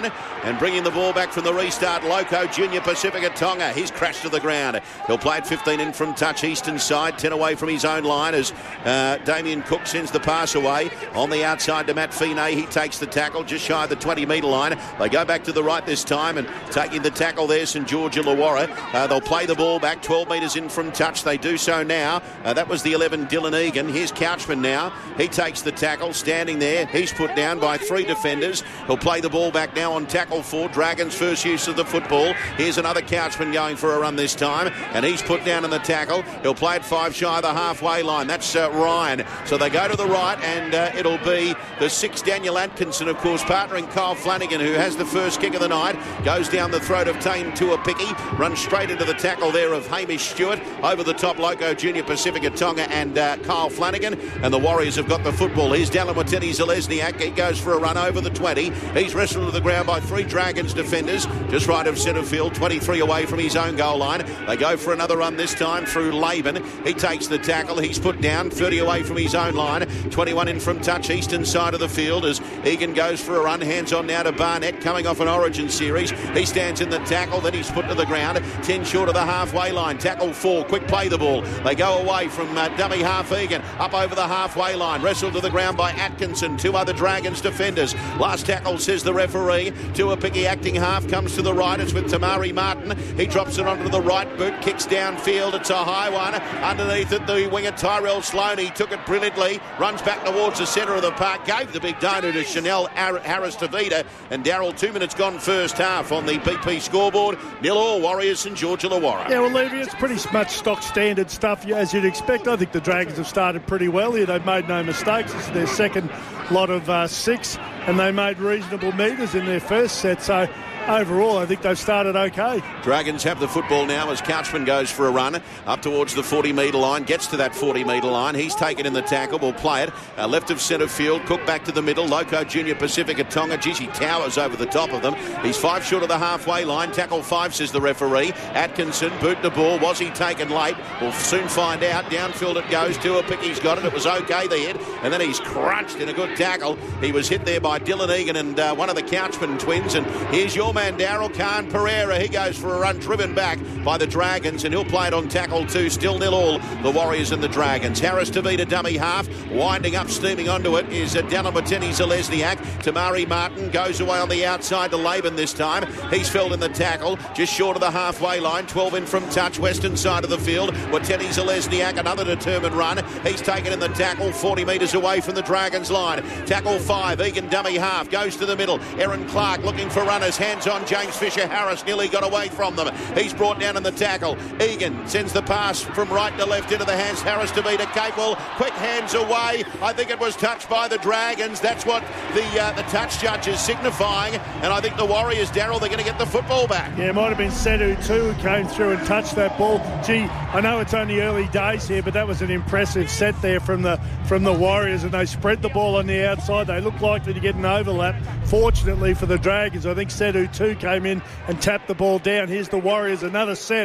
run, and bringing the ball back from the restart, Loco Junior Pacifica Tonga. He's crashed to the ground. He'll play it 15 in from touch, eastern side, 10 away from his own line as Damien Cook sends the pass away. On the outside to Matt Fine, he takes the tackle just shy of the 20-metre line. They go back to the right this time, and taking the tackle there, St George Illawarra. They'll play the ball back 12 metres in from touch. They do so now. That was the 11, Dylan Egan. Here's Couchman now. He takes the tackle, standing there. He's put down by 3 defenders. He'll play the ball back now on tackle 4. Dragons' first use of the football. Here's another Couchman going for a run this time, and he's put down in the tackle. He'll play it 5 shy of the halfway line. That's Ryan. So they go to the right, and it'll be the 6, Daniel Atkinson, of course, partnering Kyle Flanagan, who has the first kick of the night. Goes down the throat of Tame Tuapicky. Runs straight into the tackle there of Hamish Stewart. Over the top, Loco Junior Pacifica Tonga and Kyle Flanagan. And the Warriors have got the football. Here's Dallin Zalesniak. He goes for a run over the 20. He's wrestled to the ground by 3 Dragons defenders. Just right of centre field, 23 away from his own goal line. They go for another run this time through Laban. He takes the tackle. He's put down, 30 away from his own line. 21 in from touch, eastern side of the field as Egan goes for a run. Hands on now to Barnett, coming off an Origin series. He stands in the tackle, then he's put to the ground. 10 short of the halfway line. Tackle 4, quick play the ball. They go away from dummy half Egan, up over the halfway line. Wrestled to the ground by Atkinson. 2 other Dragons defenders. Last tackle, says the referee. Tuapicky acting half, comes to the right. It's with Tamari Martin. He drops it onto the right boot, kicks downfield. It's a high one. Underneath it, the winger Tyrell Sloan. He took it brilliantly. Runs back towards the centre of the park. Gave the big donut to Chanel Harris-Tavita. And Darryl, 2 minutes gone first half on the BP scoreboard. 0-0 Warriors St George Illawarra. Yeah, well, Levy, it's pretty much stock standard stuff as you'd expect. I think the Dragons have started pretty well here. They've made no mistakes. This is their second lot of 6, and they made reasonable metres in their first set. So overall, I think they've started okay. Dragons have the football now as Couchman goes for a run up towards the 40-metre line. Gets to that 40-metre line. He's taken in the tackle. Will play it left of centre field. Cook back to the middle. Loco Junior Pacifica Tonga. He towers over the top of them. He's 5 short of the halfway line. Tackle 5, says the referee. Atkinson boot the ball. Was he taken late? We'll soon find out. Downfield it goes. Tuapicky's got it. It was okay, the hit. And then he's crunched in a good tackle. He was hit there by Dylan Egan and one of the Couchman twins. And here's your man, Darryl Khan Pereira. He goes for a run, driven back by the Dragons, and he'll play it on tackle 2. Still 0-0, the Warriors and the Dragons. Harris-Tavita dummy half. Winding up, steaming onto it is Dallin Zalesniak. Tamari Martin goes away on the outside to Laban this time. He's felled in the tackle, just short of the halfway line. 12 in from touch, western side of the field. Wateni Zalesniak, another determined run. He's taken in the tackle, 40 metres away from the Dragons line. Tackle 5, Egan dummy half, goes to the middle. Aaron Clark looking for runners, hands on James Fisher-Harris, nearly got away from them. He's brought down in the tackle. Egan sends the pass from right to left into the hands. Harris-Tavita capable, quick hands away. I think it was touched by the Dragons. That's what the touch judge is signifying. And I think the Warriors, Darryl, they're going to get the football back. Yeah, it might have been Sedu too who came through and touched that ball. Gee, I know it's only early days here, but that was an impressive set there from the Warriors, and they spread the ball on the outside. They look likely to get an overlap. Fortunately for the Dragons, I think Sedu too came in and tapped the ball down. Here's the Warriors, another set.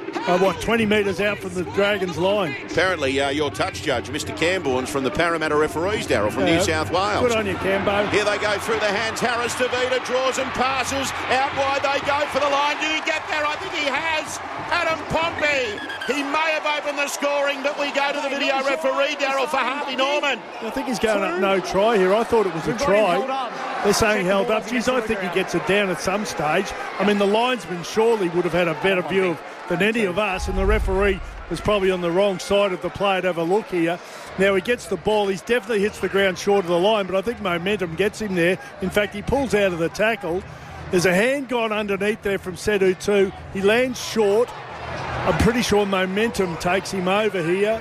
20 metres out from the Dragons line. Apparently, your touch judge, Mr. Camborne's from the Parramatta referees, Darryl, from New South Wales. Good on you, Cambo. Here they go through the hands. Harris-Tavita draws and passes. Out wide they go for the line. Did he get there? I think he has. Adam Pompey. He may have opened the scoring, but we go to the video referee, Darryl, for Harvey Norman. I think he's going up no try here. I thought it was a try. They're saying held up. Geez, I think he gets it down at some stage. I mean, the linesman surely would have had a better view than any of us, and the referee was probably on the wrong side of the play to have a look here. Now he gets the ball. He definitely hits the ground short of the line, but I think momentum gets him there. In fact, he pulls out of the tackle. There's a hand gone underneath there from Sedu too. He lands short. I'm pretty sure momentum takes him over here.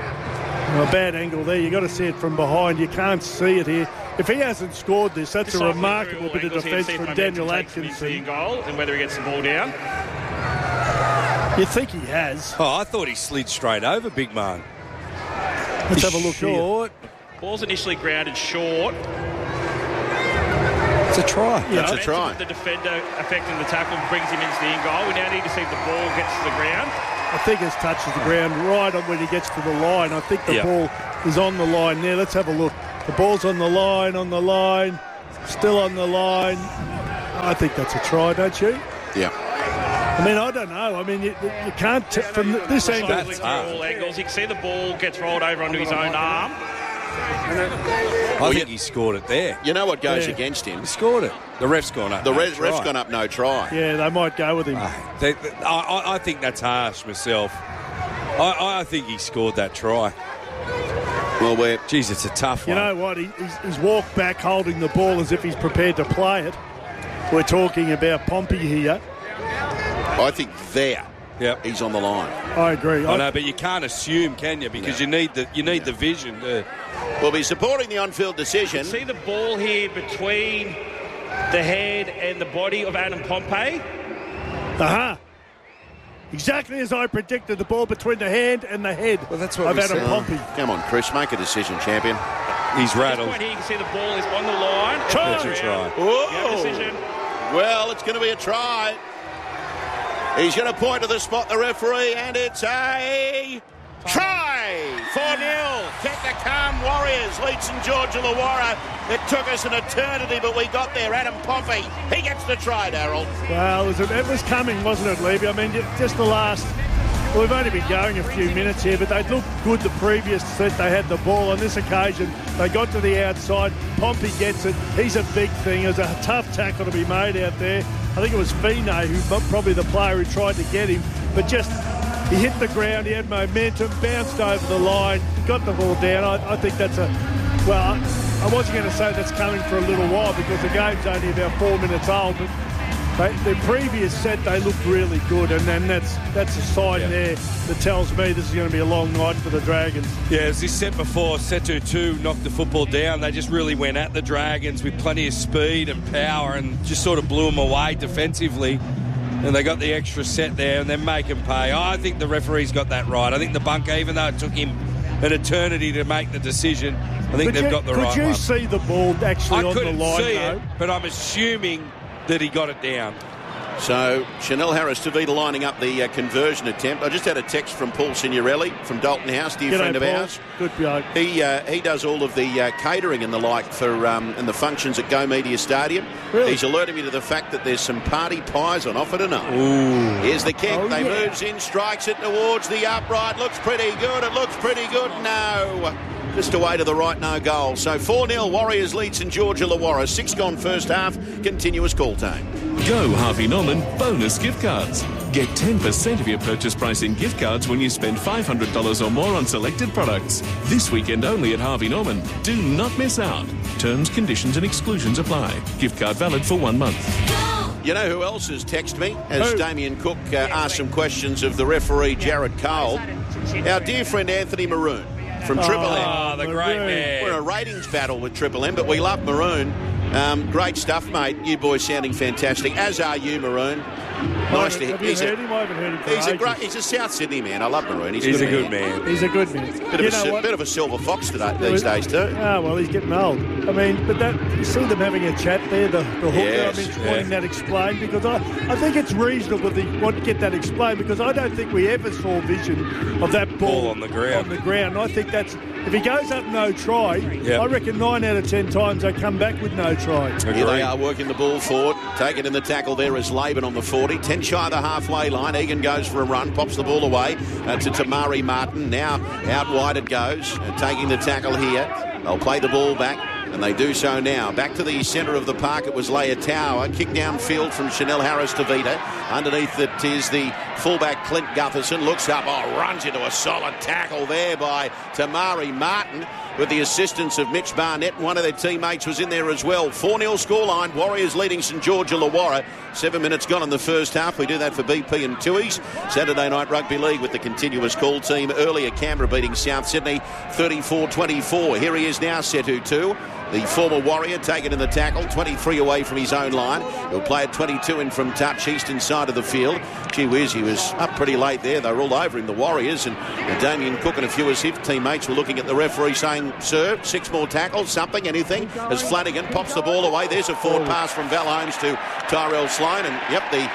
A bad angle there. You've got to see it from behind. You can't see it here. If he hasn't scored this, that's a remarkable bit of defence from Daniel Atkinson. Goal and whether he gets the ball down. You think he has? Oh, I thought he slid straight over, big man. Let's have a look short. Here. Ball's initially grounded short. It's a try. Yeah, it's a try. The defender affecting the tackle brings him into the in goal. We now need to see if the ball gets to the ground. I think it touches the ground right on when he gets to the line. I think the ball is on the line there. Let's have a look. The ball's on the line, still on the line. I think that's a try, don't you? Yeah. I mean, I don't know. I mean, you can't from this angle. That's all angles. You can see the ball gets rolled over onto his own arm. I think he scored it there. You know what goes against him? He scored it. The ref's gone up. The ref's gone up, no try. Yeah, they might go with him. I think that's harsh myself. I think he scored that try. Well, geez, it's a tough one. You know what? He's walked back holding the ball as if he's prepared to play it. We're talking about Pompey here. I think he's on the line. I agree. I know, but you can't assume, can you? Because you need the vision. We'll be supporting the on-field decision. See the ball here between the head and the body of Adam Pompey? Exactly as I predicted, the ball between the hand and the head of Adam Pompey. Come on, Chris, make a decision, champion. He's rattled. At this point here, you can see the ball is on the line. That's a try. Decision. Well, it's going to be a try. He's going to point to the spot, the referee, and it's a try! 4-0. Technicum Warriors lead St George Illawarra. It took us an eternity, but we got there. Adam Pompey, he gets the try, Darryl. Well, it was coming, wasn't it, Levy? I mean, just the last... Well, we've only been going a few minutes here, but they looked good the previous set. They had the ball. On this occasion, they got to the outside. Pompey gets it. He's a big thing. It was a tough tackle to be made out there. I think it was Fine, who probably the player who tried to get him. But just, he hit the ground. He had momentum, bounced over the line, got the ball down. I think that's well, I wasn't going to say that's coming for a little while because the game's only about 4 minutes old. But the previous set, they looked really good, and then that's a sign there that tells me this is going to be a long night for the Dragons. Yeah, as this set before, Setu 2 knocked the football down. They just really went at the Dragons with plenty of speed and power and just sort of blew them away defensively. And they got the extra set there and then make them pay. I think the referee's got that right. I think the bunker, even though it took him an eternity to make the decision, I think they've got the right one. Could you see the ball actually on the line? I couldn't see it, but I'm assuming that he got it down. So Chanel Harris-Tavita lining up the conversion attempt. I just had a text from Paul Signorelli from Dalton House, dear friend of ours. Good bloke. He does all of the catering and the like for and the functions at Go Media Stadium. Really? He's alerted me to the fact that there's some party pies on offer tonight. Ooh. Here's the kick. They moves in, strikes it towards the upright. Looks pretty good. It looks pretty good. No. Just away to the right, no goal. So 4-0, Warriors lead St George Illawarra. 6 gone first half, continuous call time. Go Harvey Norman bonus gift cards. Get 10% of your purchase price in gift cards when you spend $500 or more on selected products. This weekend only at Harvey Norman. Do not miss out. Terms, conditions and exclusions apply. Gift card valid for 1 month. You know who else has texted me? As Damien Cook asked some questions of the referee, Jared Cole. Our dear friend Anthony Maroon from Triple M. Oh, the great man. We're a ratings battle with Triple M, but we love Maroon. Great stuff, mate. You boys sounding fantastic, as are you, Maroon. Nice to hear. Have you heard him? I haven't heard him. He's a South Sydney man. I love Maroon. He's a good man. He's a good man. Bit of a silver fox these days too. Ah, well, he's getting old. I mean, but you see them having a chat there, the hooker. Yes, I mean, wanting that explained, because I think it's reasonable they want to get that explained, because I don't think we ever saw vision of that ball on the ground. And I think that's, if he goes up no try, I reckon 9 out of 10 times they come back with no try. Here they are working the ball forward. Taken in the tackle there is Laban on the 40. 10 shy of the halfway line. Egan goes for a run, pops the ball away to Tamari Martin. Now out wide it goes. Taking the tackle here. They'll play the ball back, and they do so now. Back to the centre of the park, it was Leia Tower. Kick downfield from Chanel Harris-Tavita. Underneath it is the fullback Clint Gutherson. Looks up, runs into a solid tackle there by Tamari Martin with the assistance of Mitch Barnett. One of their teammates was in there as well. 4-0 scoreline. Warriors leading St George Illawarra. 7 minutes gone in the first half. We do that for BP and Tui's. Saturday Night Rugby League with the continuous call team. Earlier, Canberra beating South Sydney 34-24. Here he is now, Setu 2. The former Warrior taken in the tackle, 23 away from his own line. He'll play at 22 in from touch, eastern side of the field. Gee whiz, he was up pretty late there. They were all over him, the Warriors, and Damien Cook and a few of his teammates were looking at the referee saying, sir, 6 more tackles, something, anything, as Flanagan pops the ball away. There's a forward pass from Val Holmes to Tyrell Sloan, and the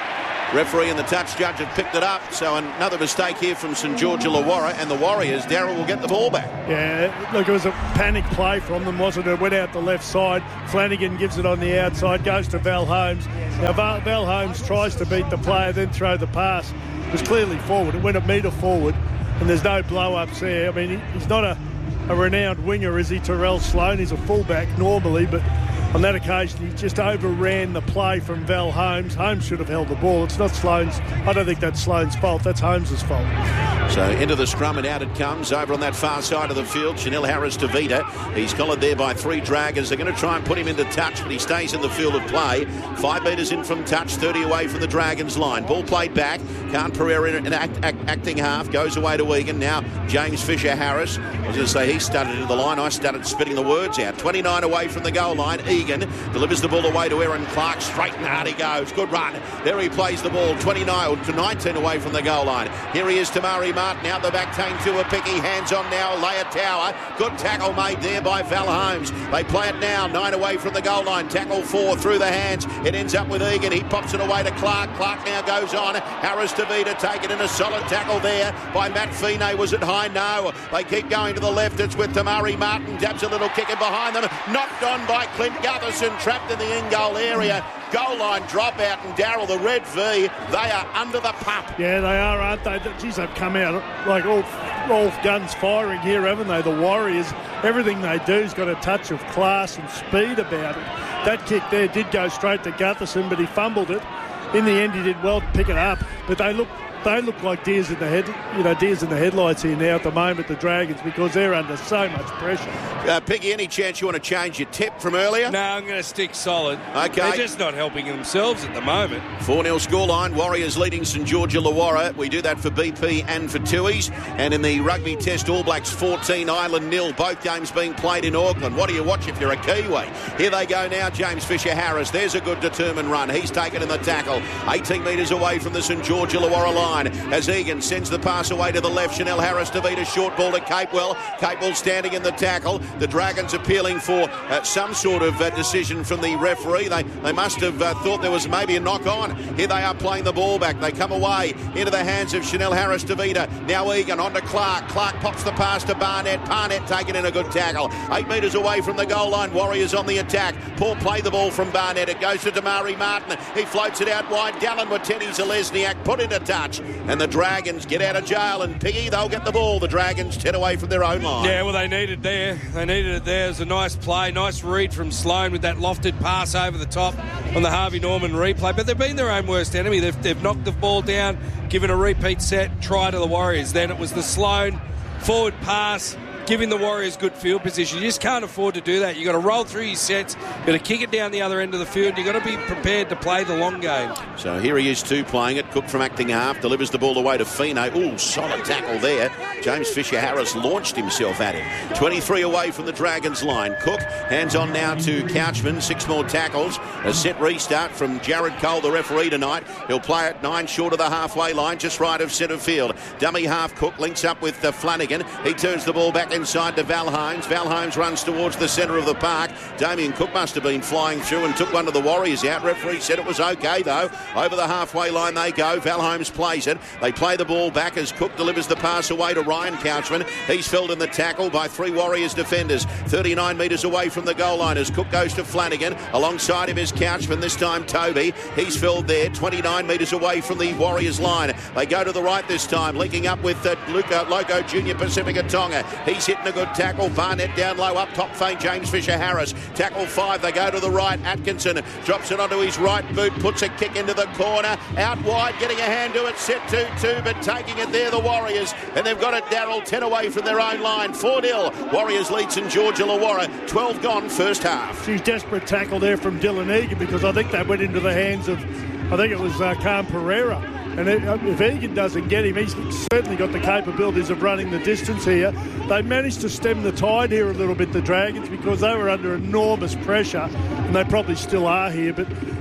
Referee and the touch judge had picked it up, so another mistake here from St George Illawarra, and the Warriors, Darryl, will get the ball back. Yeah, look, it was a panic play from them, wasn't it? It went out the left side. Flanagan gives it on the outside, goes to Val Holmes. Now, Val Holmes tries to beat the player, then throw the pass. It was clearly forward. It went a metre forward, and there's no blow-ups there. I mean, he's not a renowned winger, is he, Terrell Sloan? He's a fullback normally, but on that occasion, he just overran the play from Val Holmes. Holmes should have held the ball. It's not Sloan's. I don't think that's Sloan's fault. That's Holmes' fault. So into the scrum and out it comes over on that far side of the field. Chanel Harris-Tavita. He's collared there by 3 Dragons. They're going to try and put him into touch, but he stays in the field of play. 5 metres in from touch, 30 away from the Dragons line. Ball played back. Khan Pereira in acting half. Goes away to Egan. Now James Fisher-Harris. I was going to say he started into the line. I started spitting the words out. 29 away from the goal line. Egan delivers the ball away to Aaron Clark. Straight and hard he goes. Good run. There he plays the ball. 29 to 19 away from the goal line. Here he is, Tamari Martin out the back. Taintua Picky. Hands on now. Leia Tower. Good tackle made there by Val Holmes. They play it now. 9 away from the goal line. Tackle 4 through the hands. It ends up with Egan. He pops it away to Clark. Clark now goes on. Harris-Tavita taken in a solid tackle there by Matt Feeney. Was it high? No. They keep going to the left. It's with Tamari Martin. Dabs a little kick in behind them. Knocked on by Clint Gutherson. Trapped in the in-goal area. Goal line dropout, and Darryl, the red V, they are under the pump. Yeah, they are, aren't they? Geez, they've come out like all guns firing here, haven't they? The Warriors, everything they do has got a touch of class and speed about it. That kick there did go straight to Gutherson, but he fumbled it. In the end, he did well to pick it up, but they look like deers in the headlights here now at the moment, the Dragons, because they're under so much pressure. Piggy, any chance you want to change your tip from earlier? No, I'm going to stick solid. Okay. They're just not helping themselves at the moment. 4-0 scoreline. Warriors leading St George Illawarra. We do that for BP and for Tuies. And in the Rugby Test, All Blacks 14, Ireland 0. Both games being played in Auckland. What do you watch if you're a Kiwi? Here they go now, James Fisher-Harris. There's a good determined run. He's taken in the tackle. 18 metres away from the St George Illawarra line. As Egan sends the pass away to the left. Chanel Harris-Tavita short ball to Capewell. Capewell standing in the tackle. The Dragons appealing for some sort of decision from the referee. They must have thought there was maybe a knock on. Here they are playing the ball back. They come away into the hands of Chanel Harris-Tavita. Now Egan on to Clark. Clark pops the pass to Barnett. Barnett taken in a good tackle. 8 metres away from the goal line. Warriors on the attack. Paul play the ball from Barnett. It goes to Tamari Martin. He floats it out wide. Dallin Wateni-Zalesniak put into touch. And the Dragons get out of jail, and Piggy, they'll get the ball. The Dragons 10 away from their own line. Yeah, well, they needed there. They needed it there. It was a nice play, nice read from Sloan with that lofted pass over the top on the Harvey Norman replay. But they've been their own worst enemy. They've knocked the ball down, given a repeat set, try to the Warriors. Then it was the Sloan forward pass, giving the Warriors good field position. You just can't afford to do that. You've got to roll through your sets. You've got to kick it down the other end of the field. You've got to be prepared to play the long game. So here he is too, playing it. Cook from acting half delivers the ball away to Feeney. Ooh, solid tackle there. James Fisher-Harris launched himself at him. 23 away from the Dragons line. Cook hands on now to Couchman. 6 more tackles. A set restart from Jared Cole, the referee tonight. He'll play it 9 short of the halfway line, just right of centre field. Dummy half Cook links up with Flanagan. He turns the ball back inside to Val Holmes. Val Holmes runs towards the centre of the park. Damien Cook must have been flying through and took one of the Warriors out. Referee said it was okay though. Over the halfway line they go. Val Holmes plays it. They play the ball back as Cook delivers the pass away to Ryan Couchman. He's felled in the tackle by 3 Warriors defenders. 39 metres away from the goal line as Cook goes to Flanagan. Alongside him is Couchman, this time Toby. He's felled there, 29 metres away from the Warriors line. They go to the right this time, linking up with Loco Junior Pacifica Tonga. He's hitting a good tackle. Barnett down low, up top feint James Fisher-Harris. Tackle 5, they go to the right. Atkinson drops it onto his right boot, puts a kick into the corner. Out wide, getting a hand to it, set 2-2, but taking it there, the Warriors. And they've got it, Darryl, 10 away from their own line. 4-0. Warriors lead St George Illawarra. 12 gone first half. She's desperate tackle there from Dylan Egan, because I think that went into the hands of, I think it was Khan Pereira. And if Egan doesn't get him, he's certainly got the capabilities of running the distance here. They managed to stem the tide here a little bit, the Dragons, because they were under enormous pressure, and they probably still are here. But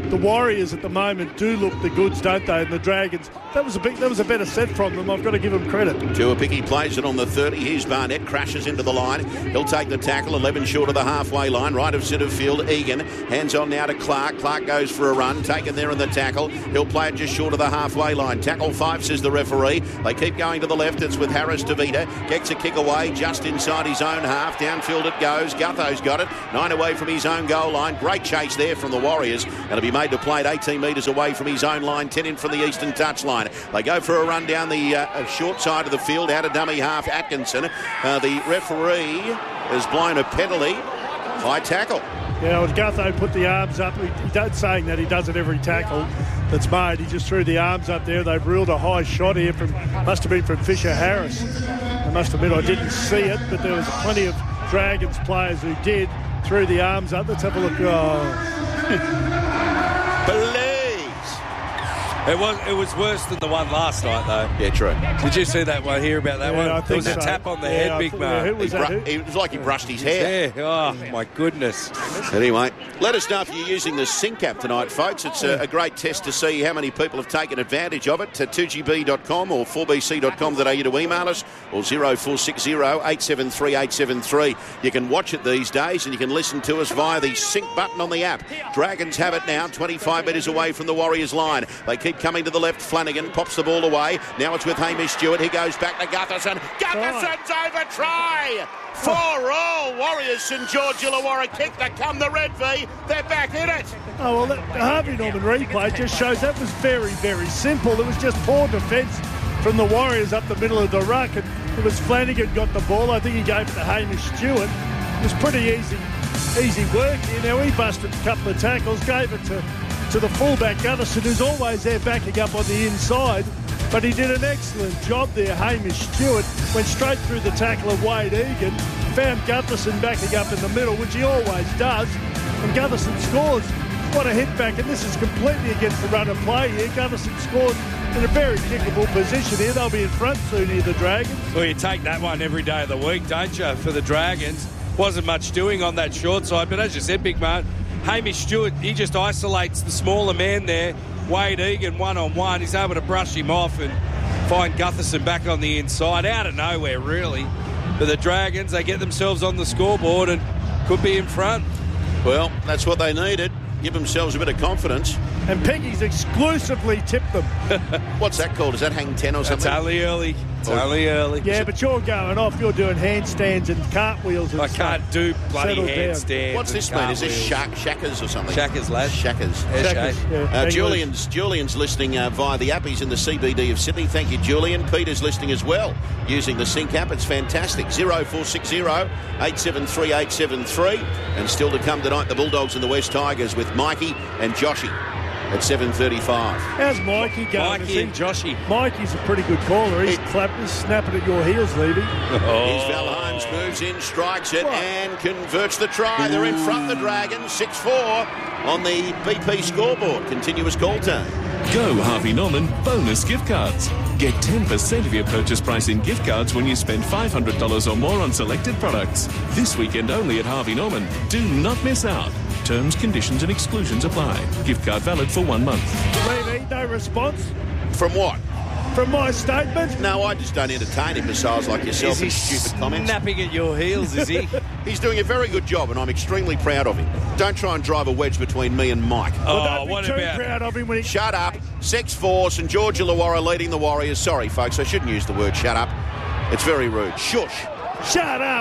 the Warriors at the moment do look the goods, don't they? And the Dragons, that was a better set from them. I've got to give them credit. Tuapiki plays it on the 30. Here's Barnett, crashes into the line. He'll take the tackle, 11 short of the halfway line, right of centre field. Egan hands on now to Clark. Clark goes for a run, taken there in the tackle. He'll play it just short of the halfway line. Tackle 5, says the referee. They keep going to the left. It's with Harris Tavita. Gets a kick away just inside his own half. Downfield it goes. Gutho's got it. 9 away from his own goal line. Great chase there from the Warriors. And it'll be made to play at 18 metres away from his own line. 10 in from the eastern touchline. They go for a run down the short side of the field. Out of dummy half, Atkinson. The referee has blown a penalty. High tackle. Yeah, well, Gutho put the arms up. He's saying that he does it every tackle that's made. He just threw the arms up there. They've ruled a high shot here must have been from Fisher Harris. I must admit I didn't see it, but there was plenty of Dragons players who did. Threw the arms up. Let's have a look. It was worse than the one last night, though. Yeah, true. Did you see that one? Hear about that one? I think there was a tap on the head, big man. It was like he brushed his hair. Oh, my goodness. Anyway, let us know if you're using the Sync app tonight, folks. It's a great test to see how many people have taken advantage of it. To 2gb.com or 4bc.com.au to email us, or 0460 873 873. You can watch it these days and you can listen to us via the Sync button on the app. Dragons have it now, 25 metres away from the Warriors line. They keep coming to the left. Flanagan pops the ball away. Now it's with Hamish Stewart. He goes back to Gutherson. Gutherson's over try! 4-all. Warriors St George Illawarra kick to come the Red V. They're back in it. Oh, well, the Harvey Norman replay just shows that was very, very simple. It was just poor defence from the Warriors up the middle of the ruck. And it was Flanagan got the ball. I think he gave it to Hamish Stewart. It was pretty easy work here. Now he busted a couple of tackles, gave it to the fullback Gutherson, who's always there backing up on the inside. But he did an excellent job there. Hamish Stewart went straight through the tackle of Wade Egan, found Gutherson backing up in the middle, which he always does, and Gutherson scores. What a hit back, and this is completely against the run of play here. Gutherson scored in a very kickable position here. They'll be in front soon here, the Dragons. Well, you take that one every day of the week, don't you, for the Dragons? Wasn't much doing on that short side, but as you said, big man, Hamish Stewart, he just isolates the smaller man there. Wade Egan one-on-one. He's able to brush him off and find Gutherson back on the inside. Out of nowhere, really. But the Dragons, they get themselves on the scoreboard and could be in front. Well, that's what they needed. Give themselves a bit of confidence. And Peggy's exclusively tipped them. What's that called? Does that hang 10 or something? It's only early. It's only early. Yeah, but you're going off. You're doing handstands and cartwheels and I can't do bloody handstands. What's this mean? Is this shackers or something? Shackers, lad. Shackers. Yeah, Julian's listening via the app. He's in the CBD of Sydney. Thank you, Julian. Peter's listening as well using the Sync app. It's fantastic. 0460 873 873. And still to come tonight, the Bulldogs and the West Tigers with Mikey and Joshy at 7:35. How's Mikey going? Mikey and Joshy. Mikey's a pretty good caller. He's snapping at your heels, Levy. Here's Val Holmes, moves in, strikes it, and converts the try. They're in front, the Dragons, 6-4 on the BP scoreboard. Continuous call time. Go Harvey Norman bonus gift cards. Get 10% of your purchase price in gift cards when you spend $500 or more on selected products. This weekend only at Harvey Norman. Do not miss out. Terms, conditions and exclusions apply. Gift card valid for 1 month. Levy, no response From what? from my statement. No, I just don't entertain imbeciles like yourself and stupid comments. Snapping at your heels, is he? He's doing a very good job, and I'm extremely proud of him. Don't try and drive a wedge between me and Mike. Don't be what too about... proud of him when he... Shut up. 6-4, St George Illawarra leading the Warriors. Sorry, folks, I shouldn't use the word shut up. It's very rude. Shush. Shut up.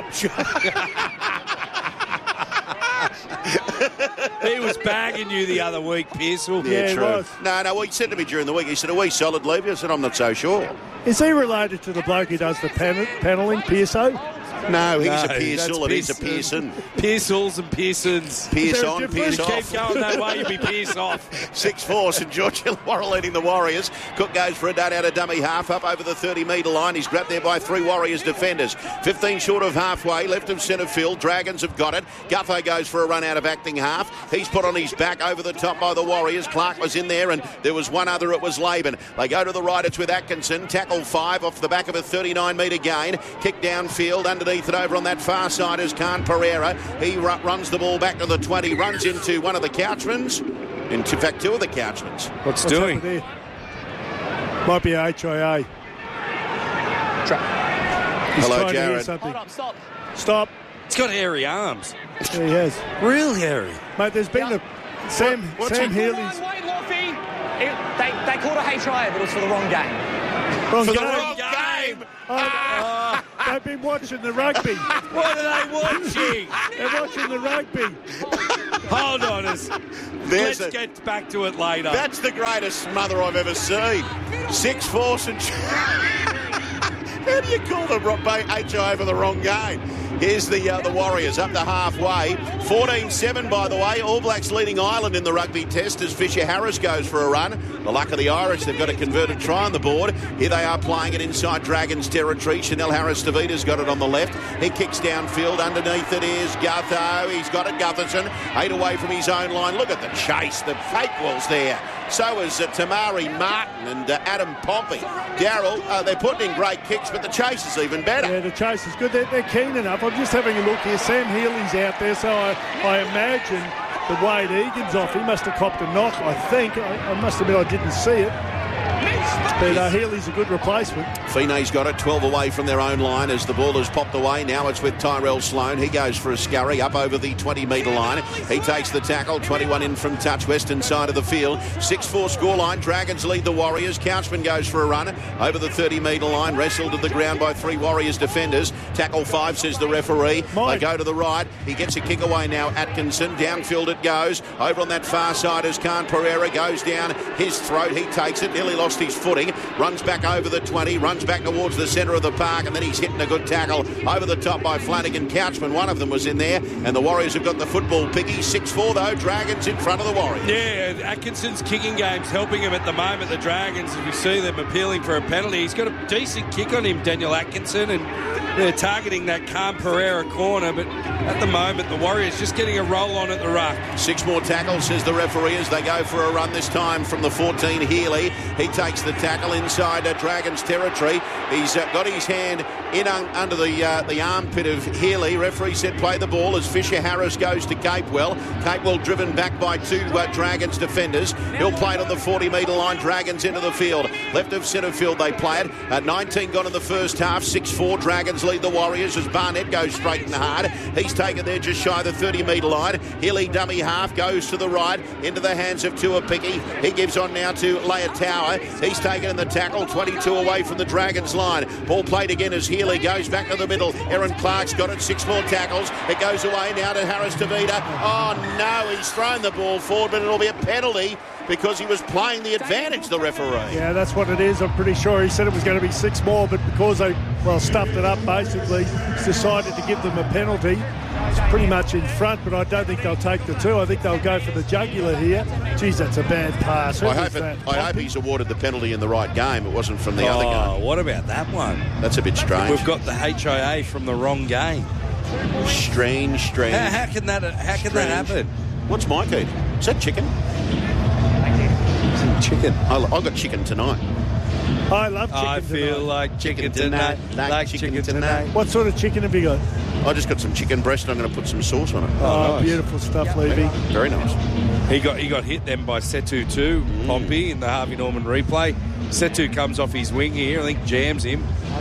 He was bagging you the other week, Pearsall. Yeah, he true. was. No, well, he said to me during the week, he said, are we solid, Levy? I said, I'm not so sure. Is he related to the bloke who does the panelling, Pearso? No, he's a No, Pearsall and he's a Pearson. Pearson. Pearsall's and Pearsons. Pierce there a on, difference? Pierce Keep off. going that way, you'll be Pierce off. 6-4, St George Illawarra leading the Warriors. Cook goes for a dart out of dummy half, up over the 30-metre line. He's grabbed there by 3 Warriors defenders. 15 short of halfway, left of centre field. Dragons have got it. Gutho goes for a run out of acting half. He's put on his back over the top by the Warriors. Clark was in there, and there was one other. It was Laban. They go to the right. It's with Atkinson. Tackle 5 off the back of a 39-metre gain. Kick downfield underneath it over on that far side is Khan Pereira. He runs the ball back to the 20, runs into one of the Couchrans. In fact, two of the Couchmans. What's doing? There? Might be a HIA. Hello, Jared. Hold up, Stop. He's got hairy arms. Yeah, he has. Real hairy. Mate, there's been Sam Healy's... Wait, Loffy. They called a HIA, but it was for the wrong game. Wrong For the game. wrong game! They've been watching the rugby. What are they watching? They're watching the rugby. Hold on. Let's get back to it later. That's the greatest smother I've ever seen. 6-4 St. How do you call the HIA for the wrong game? Here's the Warriors up to halfway. 14-7, by the way. All Blacks leading Ireland in the rugby test as Fisher Harris goes for a run. The luck of the Irish, they've got a converted try on the board. Here they are playing it inside Dragons territory. Chanel Harris-Tavita's got it on the left. He kicks downfield. Underneath it is Gutho. He's got it, Gutherson. 8 away from his own line. Look at the chase. The fake wall's there. So is Tamari Martin and Adam Pompey. Darryl, they're putting in great kicks, but the chase is even better. Yeah, the chase is good. They're keen enough. I'm just having a look here. Sam Healy's out there, so I imagine the Wade Egan's off. He must have copped a knock, I think. I must admit I didn't see it. But Healy's a good replacement. Finney's got it 12 away from their own line as the ball has popped away. Now it's with Tyrell Sloan. He goes for a scurry up over the 20-metre line. He takes the tackle. 21 in from touch, western side of the field. 6-4 scoreline. Dragons lead the Warriors. Couchman goes for a run over the 30-metre line. Wrestled to the ground by 3 Warriors defenders. Tackle 5, says the referee. They go to the right. He gets a kick away now, Atkinson. Downfield it goes. Over on that far side as Khan Pereira goes down his throat. He takes it. Nearly lost his footing. Runs back over the 20. Runs back towards the centre of the park, and then he's hitting a good tackle over the top by Flanagan. Couchman, one of them was in there, and the Warriors have got the football piggy. 6-4 though, Dragons in front of the Warriors. Yeah, Atkinson's kicking game's helping him at the moment. The Dragons, as we see them appealing for a penalty. He's got a decent kick on him, Daniel Atkinson, and they're targeting that Khan Pereira corner, but at the moment the Warriors just getting a roll on at the ruck. 6 more tackles, says the referee, as they go for a run this time from the 14, Healy. He takes the tackle inside Dragons territory. He's got his hand in under the armpit of Healy. Referee said play the ball as Fisher Harris goes to Capewell. Capewell driven back by 2 Dragons defenders. He'll play it on the 40-metre line. Dragons into the field. Left of centre field they play it. 19 gone in the first half. 6-4 Dragons lead the Warriors as Barnett goes straight and hard. He's taken there just shy of the 30-metre line. Healy dummy half goes to the right into the hands of Tuapiki. He gives on now to Leotower. He's taken in the tackle. 22 away from the Dragons line. Ball played again as Healy goes back to the middle. Aaron Clark's got it. 6 more tackles. It goes away now to Harris-Tavita. Oh no, he's thrown the ball forward, but it'll be a penalty because he was playing the advantage, the referee. Yeah, that's what it is. I'm pretty sure he said it was going to be 6 more, but because they, stuffed it up basically, he's decided to give them a penalty. It's pretty much in front, but I don't think they'll take the 2. I think they'll go for the jugular here. Geez, that's a bad pass. I hope he's awarded the penalty in the right game. It wasn't from the other game. What about that one? That's a bit strange. We've got the HIA from the wrong game. Strange. How can that happen? What's Mike eating? Is that chicken? Chicken. I got chicken tonight. I love chicken I feel tonight. like chicken tonight. Like chicken tonight. What sort of chicken have you got? I just got some chicken breast and I'm going to put some sauce on it. Oh, nice. Beautiful stuff, Levy. Very nice. He got hit then by Setu 2, Pompey, in the Harvey Norman replay. Setu comes off his wing here. I think jams him.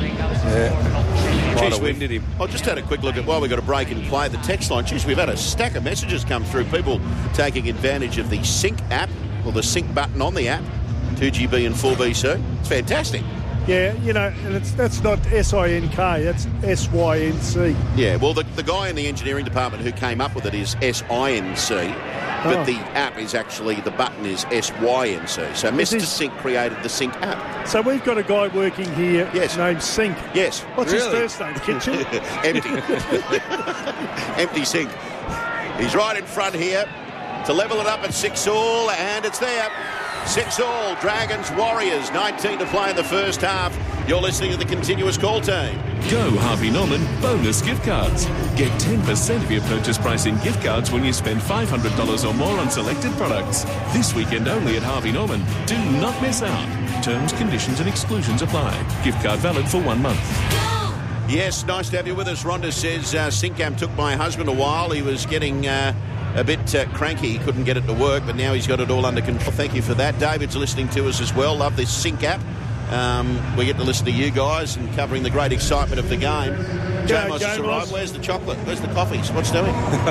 Jeez, winded him. I just had a quick look at while we got a break and play the text line. Jeez, we've had a stack of messages come through. People taking advantage of the Sync app, or the Sync button on the app. 2GB and 4BC. It's fantastic. Yeah, and that's not SINK, that's SYNC. Yeah, well, the guy in the engineering department who came up with it is SINC, but the app is actually, the button is SYNC. So Mr. Sync created the Sync app. So we've got a guy working here named Sync. Yes. What's his first name? Kitchen? Empty. Empty Sync. He's right in front here to level it up at 6-all, and it's there. 6-all, Dragons, Warriors, 19 to play in the first half. You're listening to the Continuous Call Team. Go Harvey Norman bonus gift cards. Get 10% of your purchase price in gift cards when you spend $500 or more on selected products. This weekend only at Harvey Norman. Do not miss out. Terms, conditions and exclusions apply. Gift card valid for 1 month. Yes, nice to have you with us. Rhonda says, Syncam took my husband a while. He was getting a bit cranky. He couldn't get it to work, but now he's got it all under control. Thank you for that. David's listening to us as well. Love this Sync app. We get to listen to you guys and covering the great excitement of the game. Jamos has arrived. Where's the chocolate? Where's the coffees? What's doing?